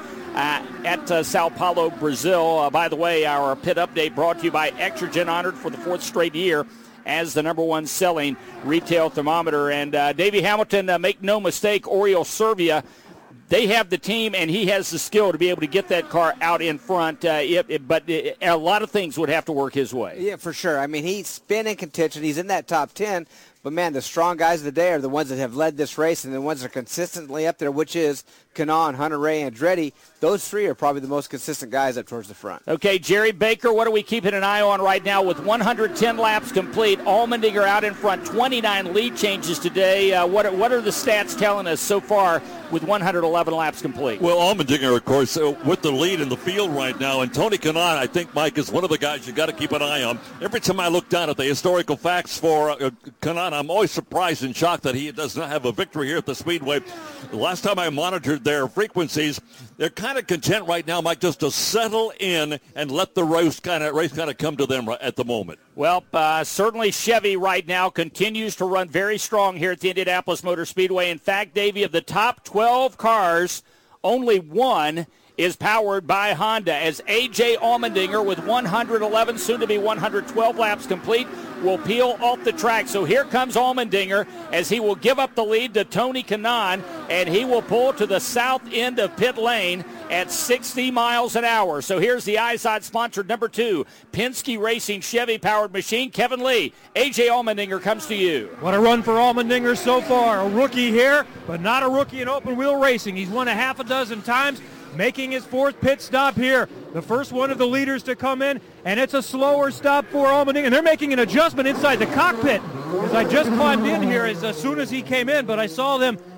at Sao Paulo, Brazil. By the way, our pit update brought to you by Extragen, honored for the 4th straight year as the #1 selling retail thermometer. And Davey Hamilton, make no mistake, Oriol Servia, they have the team, and he has the skill to be able to get that car out in front. But a lot of things would have to work his way. Yeah, for sure. I mean, he's been in contention. He's in that top 10. But, man, the strong guys of the day are the ones that have led this race and the ones that are consistently up there, which is Kanaan, Hunter-Ray, and Andretti. Those 3 are probably the most consistent guys up towards the front. Okay, Jerry Baker, what are we keeping an eye on right now with 110 laps complete? Allmendinger out in front, 29 lead changes today. What are the stats telling us so far with 111 laps complete? Well, Allmendinger, of course, with the lead in the field right now. And Tony Kanaan, I think, Mike, is one of the guys you got to keep an eye on. Every time I look down at the historical facts for Kanaan, I'm always surprised and shocked that he does not have a victory here at the Speedway. The last time I monitored their frequencies, they're kind of content right now, Mike, just to settle in and let the race kind of come to them at the moment. Well, certainly Chevy right now continues to run very strong here at the Indianapolis Motor Speedway. In fact, Davey, of the top 12 cars, only one is powered by Honda, as A.J. Allmendinger with 111, soon to be 112 laps complete, will peel off the track. So here comes Allmendinger as he will give up the lead to Tony Kanaan, and he will pull to the south end of pit lane at 60 miles an hour. So here's the IZOD sponsored #2 Penske Racing Chevy-powered machine. Kevin Lee, A.J. Allmendinger comes to you. What a run for Allmendinger so far. A rookie here, but not a rookie in open-wheel racing. He's won a half a dozen times, making his 4th pit stop here. The first one of the leaders to come in, and it's a slower stop for Allmendinger. And they're making an adjustment inside the cockpit, because I just climbed in here as soon as he came in, but I saw them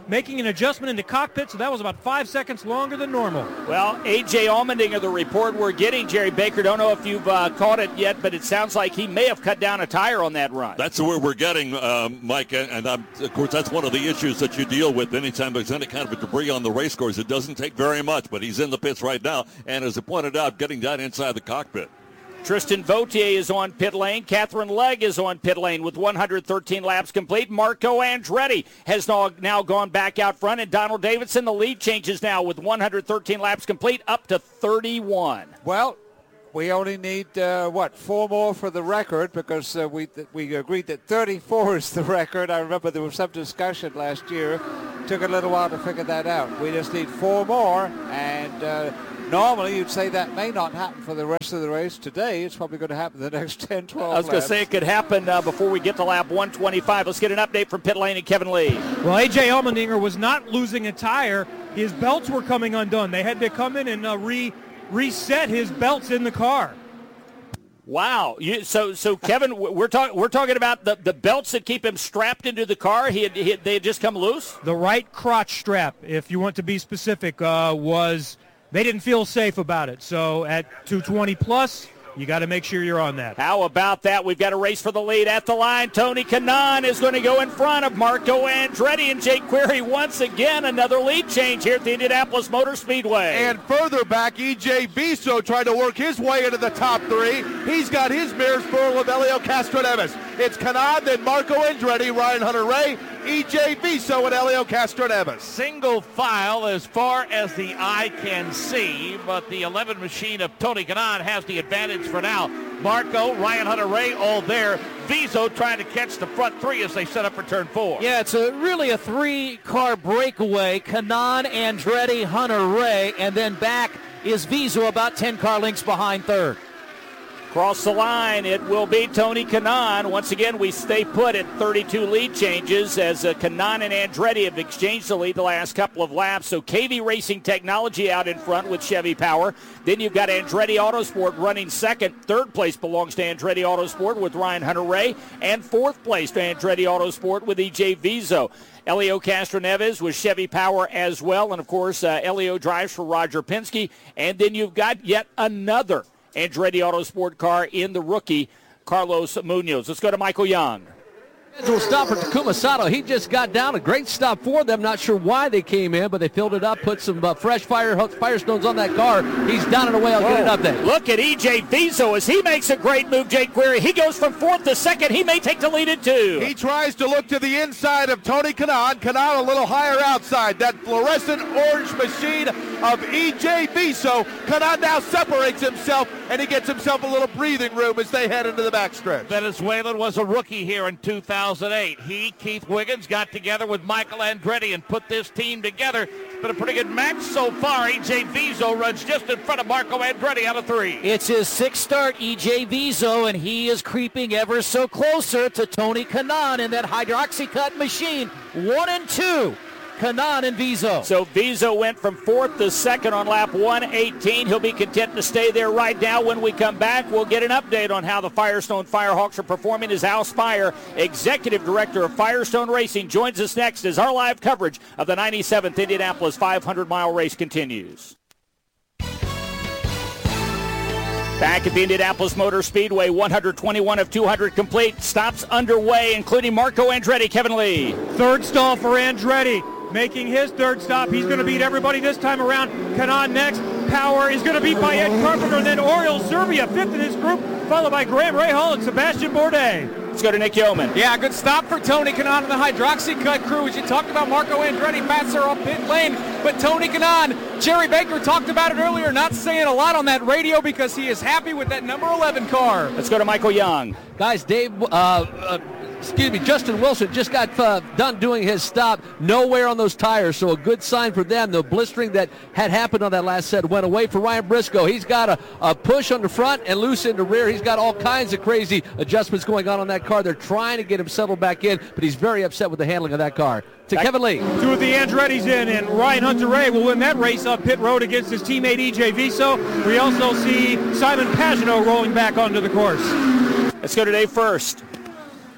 making an adjustment in the cockpit, so that was about 5 seconds longer than normal. Well, A.J. Allmendinger, the report we're getting, Jerry Baker, don't know if you've caught it yet, but it sounds like he may have cut down a tire on that run. That's the word we're getting, Mike, and of course that's one of the issues that you deal with anytime there's any kind of a debris on the race course. It doesn't take very much, but he's in the pits right now, and as I pointed out, getting down inside the cockpit. Tristan Vautier is on pit lane. Catherine Legg is on pit lane with 113 laps complete. Marco Andretti has now gone back out front, and Donald Davidson, the lead changes now with 113 laps complete up to 31. Well, we only need, 4 more for the record because we agreed that 34 is the record. I remember there was some discussion last year. Took a little while to figure that out. We just need 4 more, and normally you'd say that may not happen for the rest of the race. Today, it's probably going to happen the next 10, 12 I was going to say it could happen before we get to lap 125. Let's get an update from pit lane and Kevin Lee. Well, A.J. Allmendinger was not losing a tire. His belts were coming undone. They had to come in and reset his belts in the car. Wow. So Kevin, we're talking about the belts that keep him strapped into the car. They had just come loose? The right crotch strap, if you want to be specific, they didn't feel safe about it. So at 220 plus, you got to make sure you're on that. How about that? We've got a race for the lead at the line. Tony Kanaan is going to go in front of Marco Andretti and Jake Query once again. Another lead change here at the Indianapolis Motor Speedway. And further back, E.J. Viso tried to work his way into the top 3. He's got his mirrors full of Elio Castroneves. It's Kanaan, then Marco Andretti, Ryan Hunter-Reay, E.J. Viso, and Elio Castroneves. Single file as far as the eye can see, but the 11 machine of Tony Kanaan has the advantage for now. Marco, Ryan Hunter-Reay, all there. Viso trying to catch the front 3 as they set up for turn 4. Yeah, it's really a 3-car breakaway. Kanaan, Andretti, Hunter-Reay, and then back is Viso about 10 car lengths behind third. Across the line, it will be Tony Kanaan. Once again, we stay put at 32 lead changes as Kanaan and Andretti have exchanged the lead the last couple of laps. So KV Racing Technology out in front with Chevy Power. Then you've got Andretti Autosport running second. Third place belongs to Andretti Autosport with Ryan Hunter-Reay. And fourth place to Andretti Autosport with E.J. Viso. Elio Castroneves with Chevy Power as well. And, of course, Elio drives for Roger Penske. And then you've got yet another Andretti Autosport car in the rookie, Carlos Munoz. Let's go to Michael Young. Scheduled stop for Takuma Sato. He just got down. A great stop for them. Not sure why they came in, but they filled it up, put some fresh Firestones on that car. He's down and away. I'll get an update. Look at E.J. Viso as he makes a great move, Jake Query. He goes from 4th to 2nd. He may take the lead at 2. He tries to look to the inside of Tony Kanaan. Kanaan a little higher outside. That fluorescent orange machine of E.J. Viso. Kanaan now separates himself, and he gets himself a little breathing room as they head into the backstretch. Venezuelan was a rookie here in 2008. He, Keith Wiggins, got together with Michael Andretti and put this team together. It's been a pretty good match so far. E.J. Viso runs just in front of Marco Andretti out of 3. It's his 6th start, E.J. Viso, and he is creeping ever so closer to Tony Kanaan in that hydroxy-cut machine. 1 and 2. Kanaan and Viso. So Viso went from 4th to 2nd on lap 118. He'll be content to stay there right now. When we come back, we'll get an update on how the Firestone Firehawks are performing as Al Spire, Executive Director of Firestone Racing, joins us next as our live coverage of the 97th Indianapolis 500-mile race continues. Back at the Indianapolis Motor Speedway, 121 of 200 complete. Stops underway, including Marco Andretti. Kevin Lee. Third stall for Andretti. Making his third stop. He's going to beat everybody this time around. Kanaan next. Power is going to beat by Ed Carpenter. And then Oriol Servia, 5th in his group, followed by Graham Rahal and Sebastian Bourdais. Let's go to Nick Yeoman. Yeah, good stop for Tony Kanaan and the Hydroxy-Cut crew. As you talked about, Marco Andretti, Matt on pit lane. But Tony Kanaan, Jerry Baker talked about it earlier, not saying a lot on that radio because he is happy with that number 11 car. Let's go to Michael Young. Guys, Justin Wilson just got done doing his stop. Nowhere on those tires, so a good sign for them. The blistering that had happened on that last set went away for Ryan Briscoe. He's got a push on the front and loose in the rear. He's got all kinds of crazy adjustments going on that car. They're trying to get him settled back in, but he's very upset with the handling of that car. To Kevin Lee. 2 of the Andretti's in, and Ryan Hunter-Reay will win that race up pit road against his teammate E.J. Viso. We also see Simon Pagenaud rolling back onto the course. Let's go to Dave first.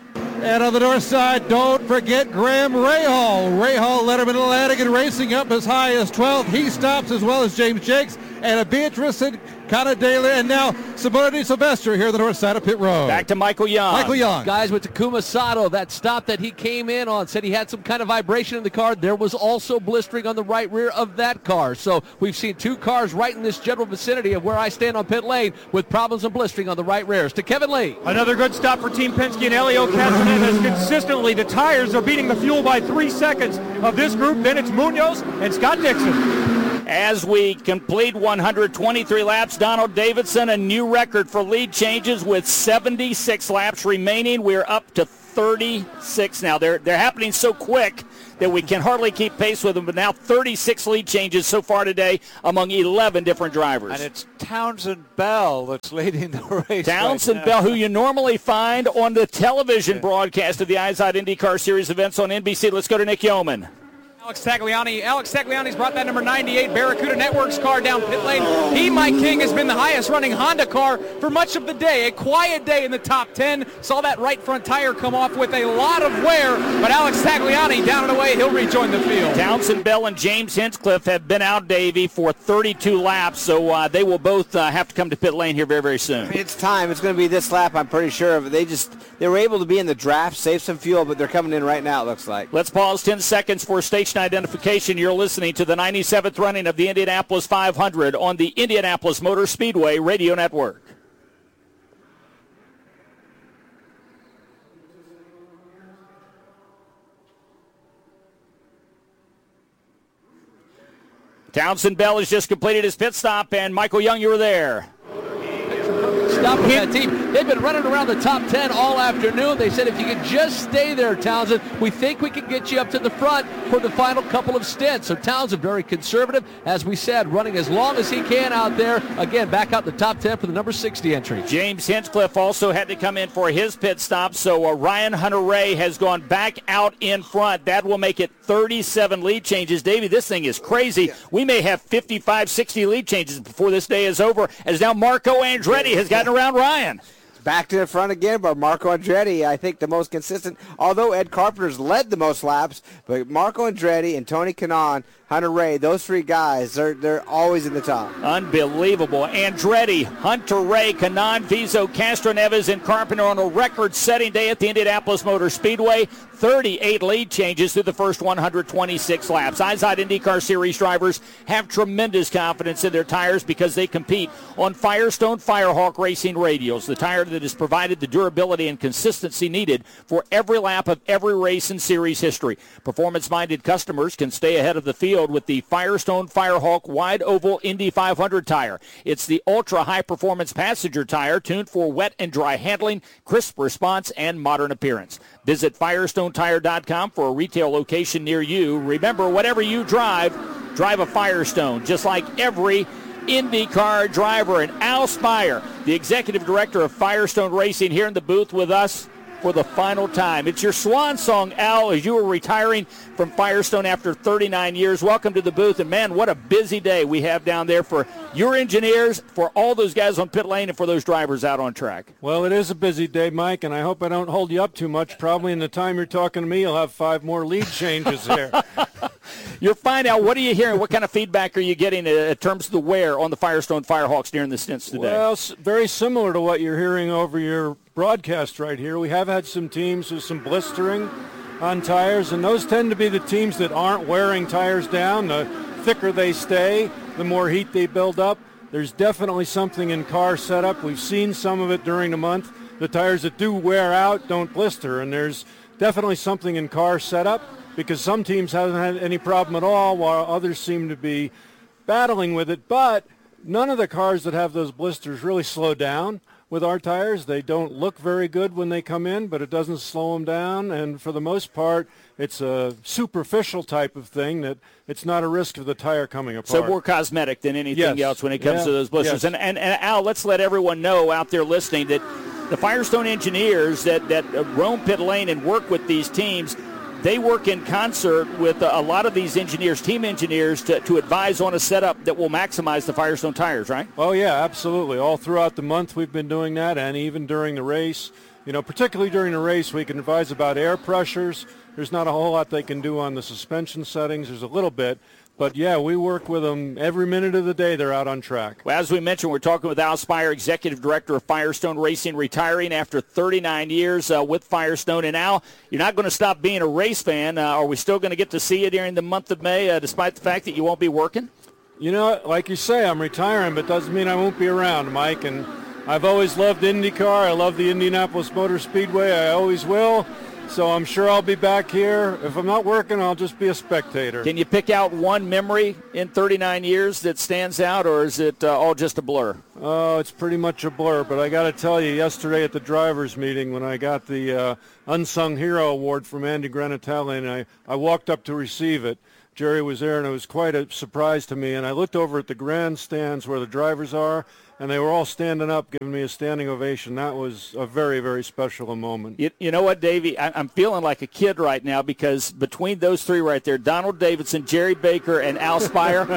And on the north side, don't forget Graham Rahal. Rahal led him in Lanigan Racing up as high as 12th. He stops as well as James Jakes and Beatrice and Connor Daly, and now Simona Di Silvestri here on the north side of pit road. Back to Michael Young. Michael Young. Guys with Takuma Sato, that stop that he came in on, said he had some kind of vibration in the car. There was also blistering on the right rear of that car. So we've seen 2 cars right in this general vicinity of where I stand on pit lane with problems and blistering on the right rears. To Kevin Lee. Another good stop for Team Penske and Elio Castroneves. Consistently, the tires are beating the fuel by 3 seconds of this group. Then it's Munoz and Scott Dixon. As we complete 123 laps, Donald Davidson, a new record for lead changes with 76 laps remaining. We're up to 36 now. They're happening so quick that we can hardly keep pace with them, but now 36 lead changes so far today among 11 different drivers. And it's Townsend Bell that's leading the race. Townsend Bell, who you normally find on the television broadcast of the IZOD IndyCar Series events on NBC. Let's go to Nick Yeoman. Alex Tagliani's brought that number 98 Barracuda Networks car down pit lane. He, Mike King, has been the highest running Honda car for much of the day. A quiet day in the top 10. Saw that right front tire come off with a lot of wear, but Alex Tagliani down and away. He'll rejoin the field. Townsend Bell and James Hinchcliffe have been out, Davey, for 32 laps, so they will both have to come to pit lane here very, very soon. It's time. It's going to be this lap, I'm pretty sure. They were able to be in the draft, save some fuel, but they're coming in right now, it looks like. Let's pause 10 seconds for station identification. You're listening to the 97th running of the Indianapolis 500 on the Indianapolis Motor Speedway Radio Network. Townsend Bell has just completed his pit stop, and Michael Young, you were there. Stop with that team. They've been running around the top 10 all afternoon. They said if you could just stay there, Townsend, we think we can get you up to the front for the final couple of stints. So Townsend very conservative, as we said, running as long as he can out there. Again, back out the top 10 for the number 60 entry. James Hinchcliffe also had to come in for his pit stop, so Ryan Hunter-Ray has gone back out in front. That will make it 37 lead changes. Davey, this thing is crazy. We may have 55, 60 lead changes before this day is over, as now Marco Andretti has gotten around Ryan. Back to the front again, but Marco Andretti, I think the most consistent, although Ed Carpenter's led the most laps, but Marco Andretti and Tony Kanaan, Hunter-Ray, those 3 guys, they're always in the top. Unbelievable. Andretti, Hunter-Ray, Kanaan, Vizo, Castroneves, and Carpenter on a record-setting day at the Indianapolis Motor Speedway. 38 lead changes through the first 126 laps. IZOD IndyCar Series drivers have tremendous confidence in their tires because they compete on Firestone Firehawk Racing radials, the tire that has provided the durability and consistency needed for every lap of every race in series history. Performance-minded customers can stay ahead of the field with the Firestone Firehawk Wide Oval Indy 500 tire. It's the ultra-high-performance passenger tire tuned for wet and dry handling, crisp response, and modern appearance. Visit FirestoneTire.com for a retail location near you. Remember, whatever you drive a Firestone, just like every IndyCar driver. And Al Spire, the executive director of Firestone Racing, here in the booth with us for the final time. It's your swan song, Al, as you were retiring from Firestone after 39 years. Welcome to the booth, and man, what a busy day we have down there for your engineers, for all those guys on pit lane, and for those drivers out on track. Well, it is a busy day, Mike, and I hope I don't hold you up too much. Probably in the time you're talking to me, you'll have 5 more lead changes here. You're fine, Al. What are you hearing? What kind of feedback are you getting in terms of the wear on the Firestone Firehawks during the stints today? Well, very similar to what you're hearing over your broadcast right here. We have had some teams with some blistering on tires, and those tend to be the teams that aren't wearing tires down. The thicker they stay, the more heat they build up. There's definitely something in car setup. We've seen some of it during the month. The tires that do wear out don't blister, and there's definitely something in car setup, because some teams haven't had any problem at all while others seem to be battling with it. But none of the cars that have those blisters really slow down with our tires. They don't look very good when they come in, but it doesn't slow them down. And for the most part, it's a superficial type of thing that it's not a risk of the tire coming apart. So more cosmetic than anything else when it comes to those blisters. Yes. And Al, let's let everyone know out there listening that the Firestone engineers that roam pit lane and work with these teams, they work in concert with a lot of these engineers, team engineers, to advise on a setup that will maximize the Firestone tires, right? Oh, yeah, absolutely. All throughout the month we've been doing that, and even during the race. particularly during the race, we can advise about air pressures. There's not a whole lot they can do on the suspension settings. There's a little bit. But, yeah, we work with them every minute of the day they're out on track. Well, as we mentioned, we're talking with Al Spire, Executive Director of Firestone Racing, retiring after 39 years with Firestone. And, Al, you're not going to stop being a race fan. Are we still going to get to see you during the month of May, despite the fact that you won't be working? Like you say, I'm retiring, but doesn't mean I won't be around, Mike. And I've always loved IndyCar. I love the Indianapolis Motor Speedway. I always will. So I'm sure I'll be back here. If I'm not working, I'll just be a spectator. Can you pick out one memory in 39 years that stands out, or is it all just a blur? Oh, it's pretty much a blur. But I got to tell you, yesterday at the drivers' meeting when I got the Unsung Hero Award from Andy Granatelli, and I walked up to receive it. Jerry was there, and it was quite a surprise to me. And I looked over at the grandstands where the drivers are, and they were all standing up, giving me a standing ovation. That was a very, very special moment. You know what, Davey? I'm feeling like a kid right now because between those three right there, Donald Davidson, Jerry Baker, and Al Spire,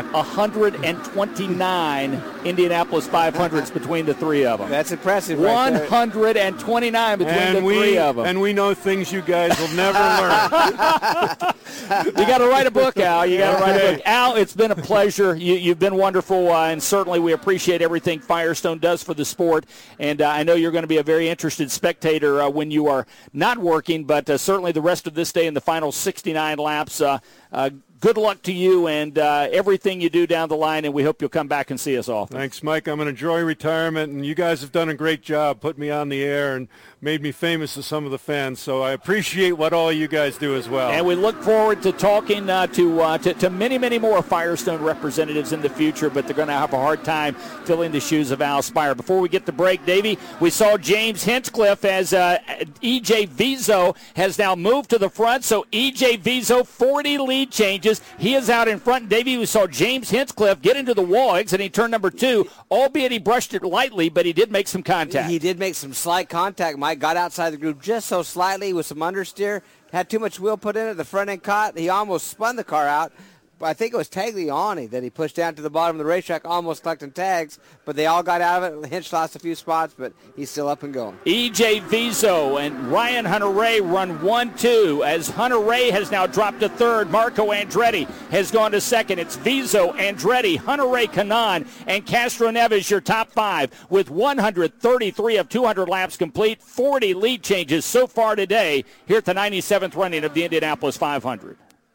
129 Indianapolis 500s between the three of them. That's impressive right there. 129 between the three of them. And we know things you guys will never learn. You got to write a book, Al. You got to write a book. Al, it's been a pleasure. You've been wonderful, and certainly we appreciate everything Firestone does for the sport, and I know you're going to be a very interested spectator when you are not working, but certainly the rest of this day in the final 69 laps, good luck to you and everything you do down the line, and we hope you'll come back and see us often. Thanks, Mike. I'm going to enjoy retirement, and you guys have done a great job putting me on the air and made me famous to some of the fans, so I appreciate what all you guys do as well. And we look forward to talking to many, many more Firestone representatives in the future, but they're going to have a hard time filling the shoes of Al Spire. Before we get to break, Davey, we saw James Hinchcliffe as E.J. Vizo has now moved to the front, so E.J. Vizo, 40 lead changes. He is out in front. Davey, we saw James Hinchcliffe get into the wall exiting turn number 2, albeit he brushed it lightly, but he did make some contact. He did make some slight contact, Mike. Got outside the group just so slightly with some understeer. Had too much wheel put in it. The front end caught. He almost spun the car out. I think it was Tagliani that he pushed down to the bottom of the racetrack, almost collecting tags, but they all got out of it. Hinch lost a few spots, but he's still up and going. E.J. Vizo and Ryan Hunter-Reay run 1-2 as Hunter-Reay has now dropped to third. Marco Andretti has gone to second. It's Vizo, Andretti, Hunter-Reay, Kanaan, and Castro Neves, your top 5, with 133 of 200 laps complete, 40 lead changes so far today here at the 97th running of the Indianapolis 500.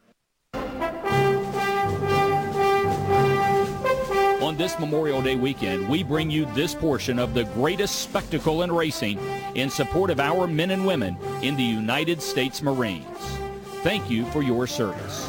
On this Memorial Day weekend, we bring you this portion of the greatest spectacle in racing in support of our men and women in the United States Marines. Thank you for your service.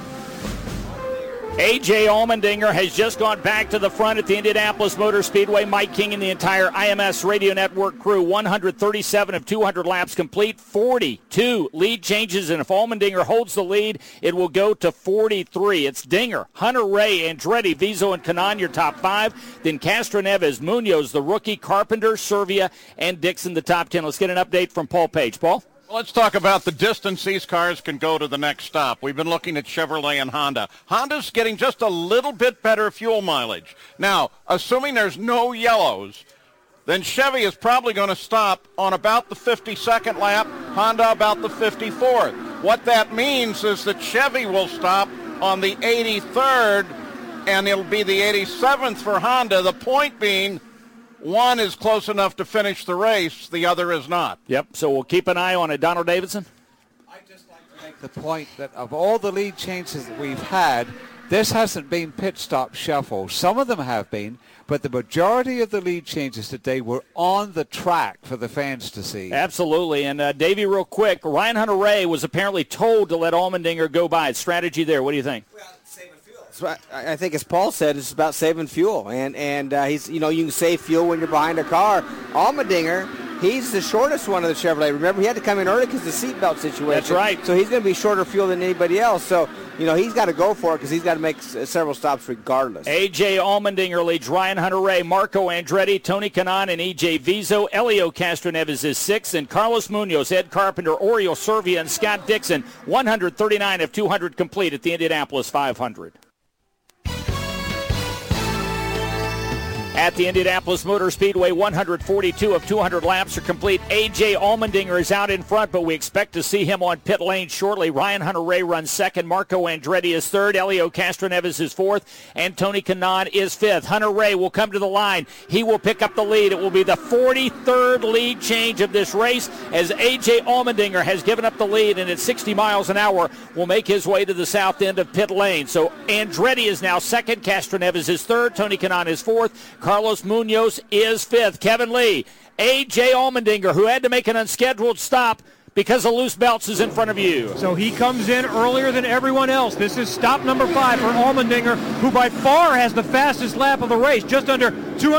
A.J. Allmendinger has just gone back to the front at the Indianapolis Motor Speedway. Mike King and the entire IMS Radio Network crew, 137 of 200 laps complete, 42 lead changes, and if Allmendinger holds the lead, it will go to 43. It's Dinger, Hunter-Reay, Andretti, Vizo, and Kanaan, your top 5. Then Castro Neves, Munoz, the rookie, Carpenter, Servia, and Dixon, the top 10. Let's get an update from Paul Page. Paul? Let's talk about the distance these cars can go to the next stop. We've been looking at Chevrolet and Honda. Honda's getting just a little bit better fuel mileage. Now, assuming there's no yellows, then Chevy is probably going to stop on about the 52nd lap, Honda about the 54th. What that means is that Chevy will stop on the 83rd, and it'll be the 87th for Honda. The point being, one is close enough to finish the race, the other is not. Yep, so we'll keep an eye on it. Donald Davidson? I'd just like to make the point that of all the lead changes that we've had, this hasn't been pit stop shuffle. Some of them have been, but the majority of the lead changes today were on the track for the fans to see. Absolutely, and Davey, real quick, Ryan Hunter-Reay was apparently told to let Allmendinger go by. Strategy there, what do you think? I think, as Paul said, it's about saving fuel, and he's, you can save fuel when you're behind a car. Allmendinger, he's the shortest one of the Chevrolet. Remember, he had to come in early because of the seatbelt situation. That's right. So he's going to be shorter fuel than anybody else. So, he's got to go for it because he's got to make several stops regardless. A.J. Allmendinger leads Ryan Hunter-Reay, Marco Andretti, Tony Kanaan, and E.J. Vizo. Elio Castroneves is 6th, and Carlos Munoz, Ed Carpenter, Oriol Servia, and Scott Dixon, 139 of 200 complete at the Indianapolis 500. at the Indianapolis Motor Speedway. 142 of 200 laps are complete. A.J. Allmendinger is out in front, but we expect to see him on pit lane shortly. Ryan Hunter-Reay runs second. Marco Andretti is third. Elio Castroneves is fourth. And Tony Kanaan is fifth. Hunter-Reay will come to the line. He will pick up the lead. It will be the 43rd lead change of this race as A.J. Allmendinger has given up the lead, and at 60 miles an hour will make his way to the south end of pit lane. So Andretti is now second. Castroneves is third. Tony Kanaan is fourth. Carlos Munoz is fifth. Kevin Lee, A.J. Allmendinger, who had to make an unscheduled stop because of loose belts, is in front of you. So he comes in earlier than everyone else. This is stop number 5 for Allmendinger, who by far has the fastest lap of the race, just under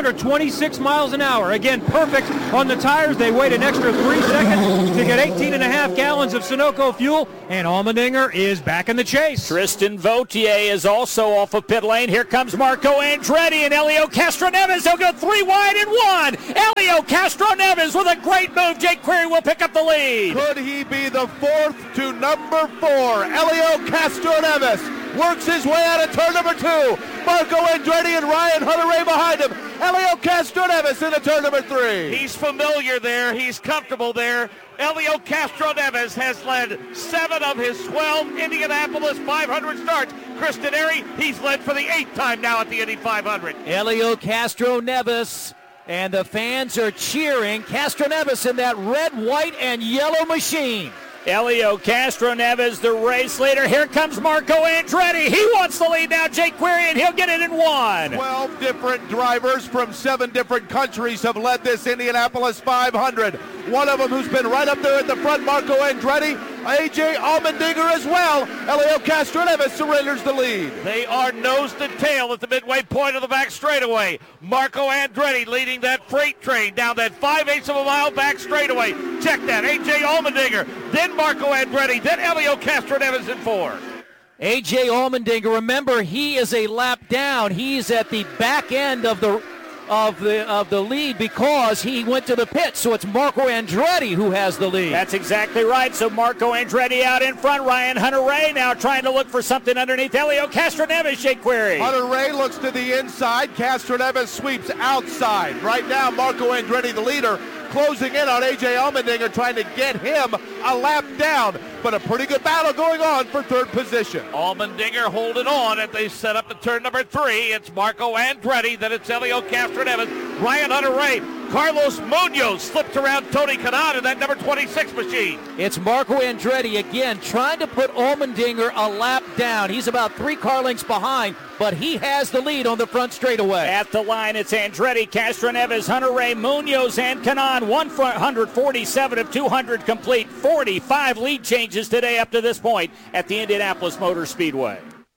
226 miles an hour. Again, perfect on the tires. They wait an extra 3 seconds to get 18.5 gallons of Sunoco fuel, and Allmendinger is back in the chase. Tristan Vautier is also off of pit lane. Here comes Marco Andretti and Elio Castroneves. They'll go 3 wide and 1. Elio Castroneves with a great move. Jake Query will pick up the lead. Could he be the 4th to number 4? Elio Castroneves works his way out of turn number 2. Marco Andretti and Ryan Hunter-Reay behind him. Elio Castroneves into turn number 3. He's familiar there. He's comfortable there. Elio Castroneves has led 7 of his 12 Indianapolis 500 starts. Chris Denari, he's led for the 8th time now at the Indy 500. Elio Castroneves. And the fans are cheering Castroneves in that red, white, and yellow machine. Elio Castroneves, the race leader. Here comes Marco Andretti. He wants the lead now. Jake Query, and he'll get it in 1. 12 different drivers from 7 different countries have led this Indianapolis 500. One of them who's been right up there at the front, Marco Andretti. A.J. Allmendinger as well. Elio Castroneves surrenders the lead. They are nose to tail at the midway point of the back straightaway. Marco Andretti leading that freight train down that 5/8 of a mile back straightaway. Check that. A.J. Allmendinger, then Marco Andretti, then Elio Castroneves in 4. A.J. Allmendinger, remember, he is a lap down. He's at the back end of the lead because he went to the pit. So it's Marco Andretti who has the lead. That's exactly right. So Marco Andretti out in front. Ryan Hunter-Reay now trying to look for something underneath Elio Castroneves. Jake Query. Hunter-Reay looks to the inside. Castroneves sweeps outside. Right now, Marco Andretti, the leader, closing in on A.J. Allmendinger, trying to get him a lap down. But a pretty good battle going on for 3rd position. Allmendinger holding on as they set up the turn number 3. It's Marco Andretti, then it's Elio Castroneves, Ryan Hunter-Reay. Carlos Munoz slipped around Tony Kanaan in that number 26 machine. It's Marco Andretti again trying to put Allmendinger a lap down. He's about 3 car lengths behind, but he has the lead on the front straightaway. At the line, it's Andretti, Castroneves, Hunter-Reay, Munoz, and Kanaan. 147 of 200 complete. 45 lead changes today up to this point at the Indianapolis Motor Speedway.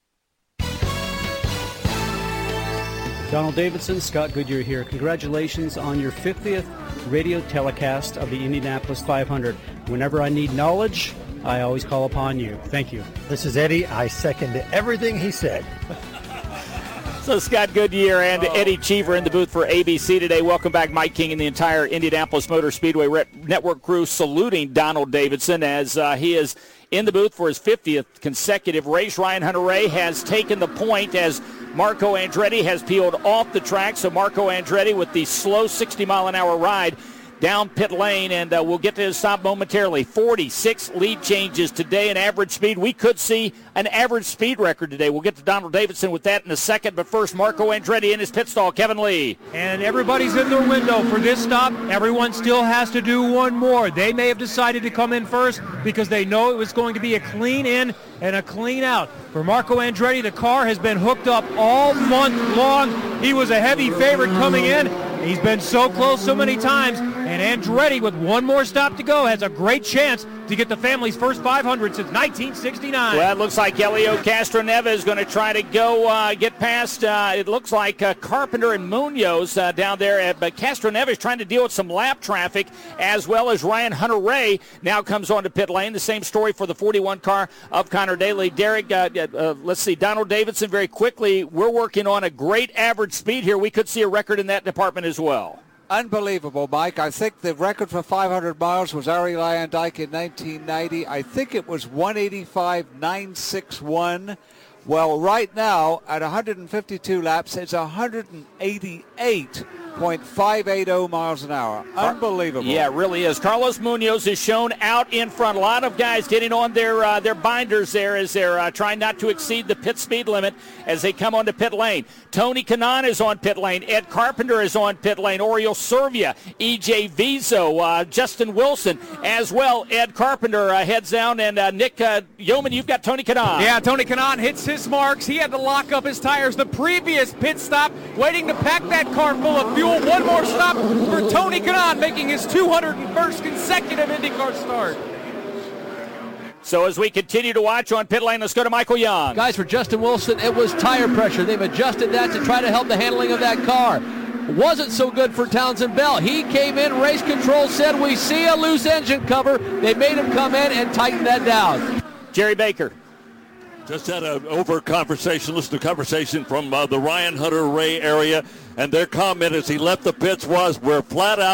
Donald Davidson, Scott Goodyear here. Congratulations on your 50th radio telecast of the Indianapolis 500. Whenever I need knowledge, I always call upon you. Thank you. This is Eddie. I second everything he said. So Scott Goodyear and Eddie Cheever in the booth for ABC today. Welcome back, Mike King and the entire Indianapolis Motor Speedway Network crew saluting Donald Davidson as he is in the booth for his 50th consecutive race. Ryan Hunter-Reay has taken the point as Marco Andretti has peeled off the track. So Marco Andretti with the slow 60-mile-an-hour ride down pit lane, and we'll get to his stop momentarily. 46 lead changes today in average speed. We could see an average speed record today. We'll get to Donald Davidson with that in a second, but first, Marco Andretti in his pit stall. Kevin Lee. And everybody's in their window for this stop. Everyone still has to do one more. They may have decided to come in first because they know it was going to be a clean in and a clean out. For Marco Andretti, the car has been hooked up all month long. He was a heavy favorite coming in. He's been so close so many times, and Andretti, with one more stop to go, has a great chance to get the family's first 500 since 1969. Well, it looks like Elio Castroneves is going to try to go get past, it looks like Carpenter and Munoz down there, but Castroneves trying to deal with some lap traffic, as well as Ryan Hunter-Reay now comes onto pit lane. The same story for the 41 car of Connor Daly. Derek, let's see, Donald Davidson very quickly. We're working on a great average speed here. We could see a record in that department as well. Unbelievable, Mike. I think the record for 500 miles was Arie Luyendyk in 1990. I think it was 185.961 Well, right now, at 152 laps, it's 188.580 miles an hour. Unbelievable. Yeah, it really is. Carlos Munoz is shown out in front. A lot of guys getting on their binders there as they're trying not to exceed the pit speed limit as they come onto pit lane. Tony Kanaan is on pit lane. Ed Carpenter is on pit lane. Oriol Servia, E.J. Vizo, Justin Wilson as well. Ed Carpenter heads down, and Nick Yeoman, you've got Tony Kanaan. Yeah, Tony Kanaan hits his marks. He had to lock up his tires the previous pit stop, waiting to pack that car full of fuel. One more stop for Tony Kanaan, making his 201st consecutive IndyCar start. So as we continue to watch on pit lane, let's go to Michael Young. Guys, for Justin Wilson, it was tire pressure. They've adjusted that to try to help the handling of that car. Wasn't so good for Townsend Bell. He came in, race control said, we see a loose engine cover. They made him come in and tighten that down. Jerry Baker. Just had listen to conversation from the Ryan Hunter-Ray area, and their comment as he left the pits was, we're flat out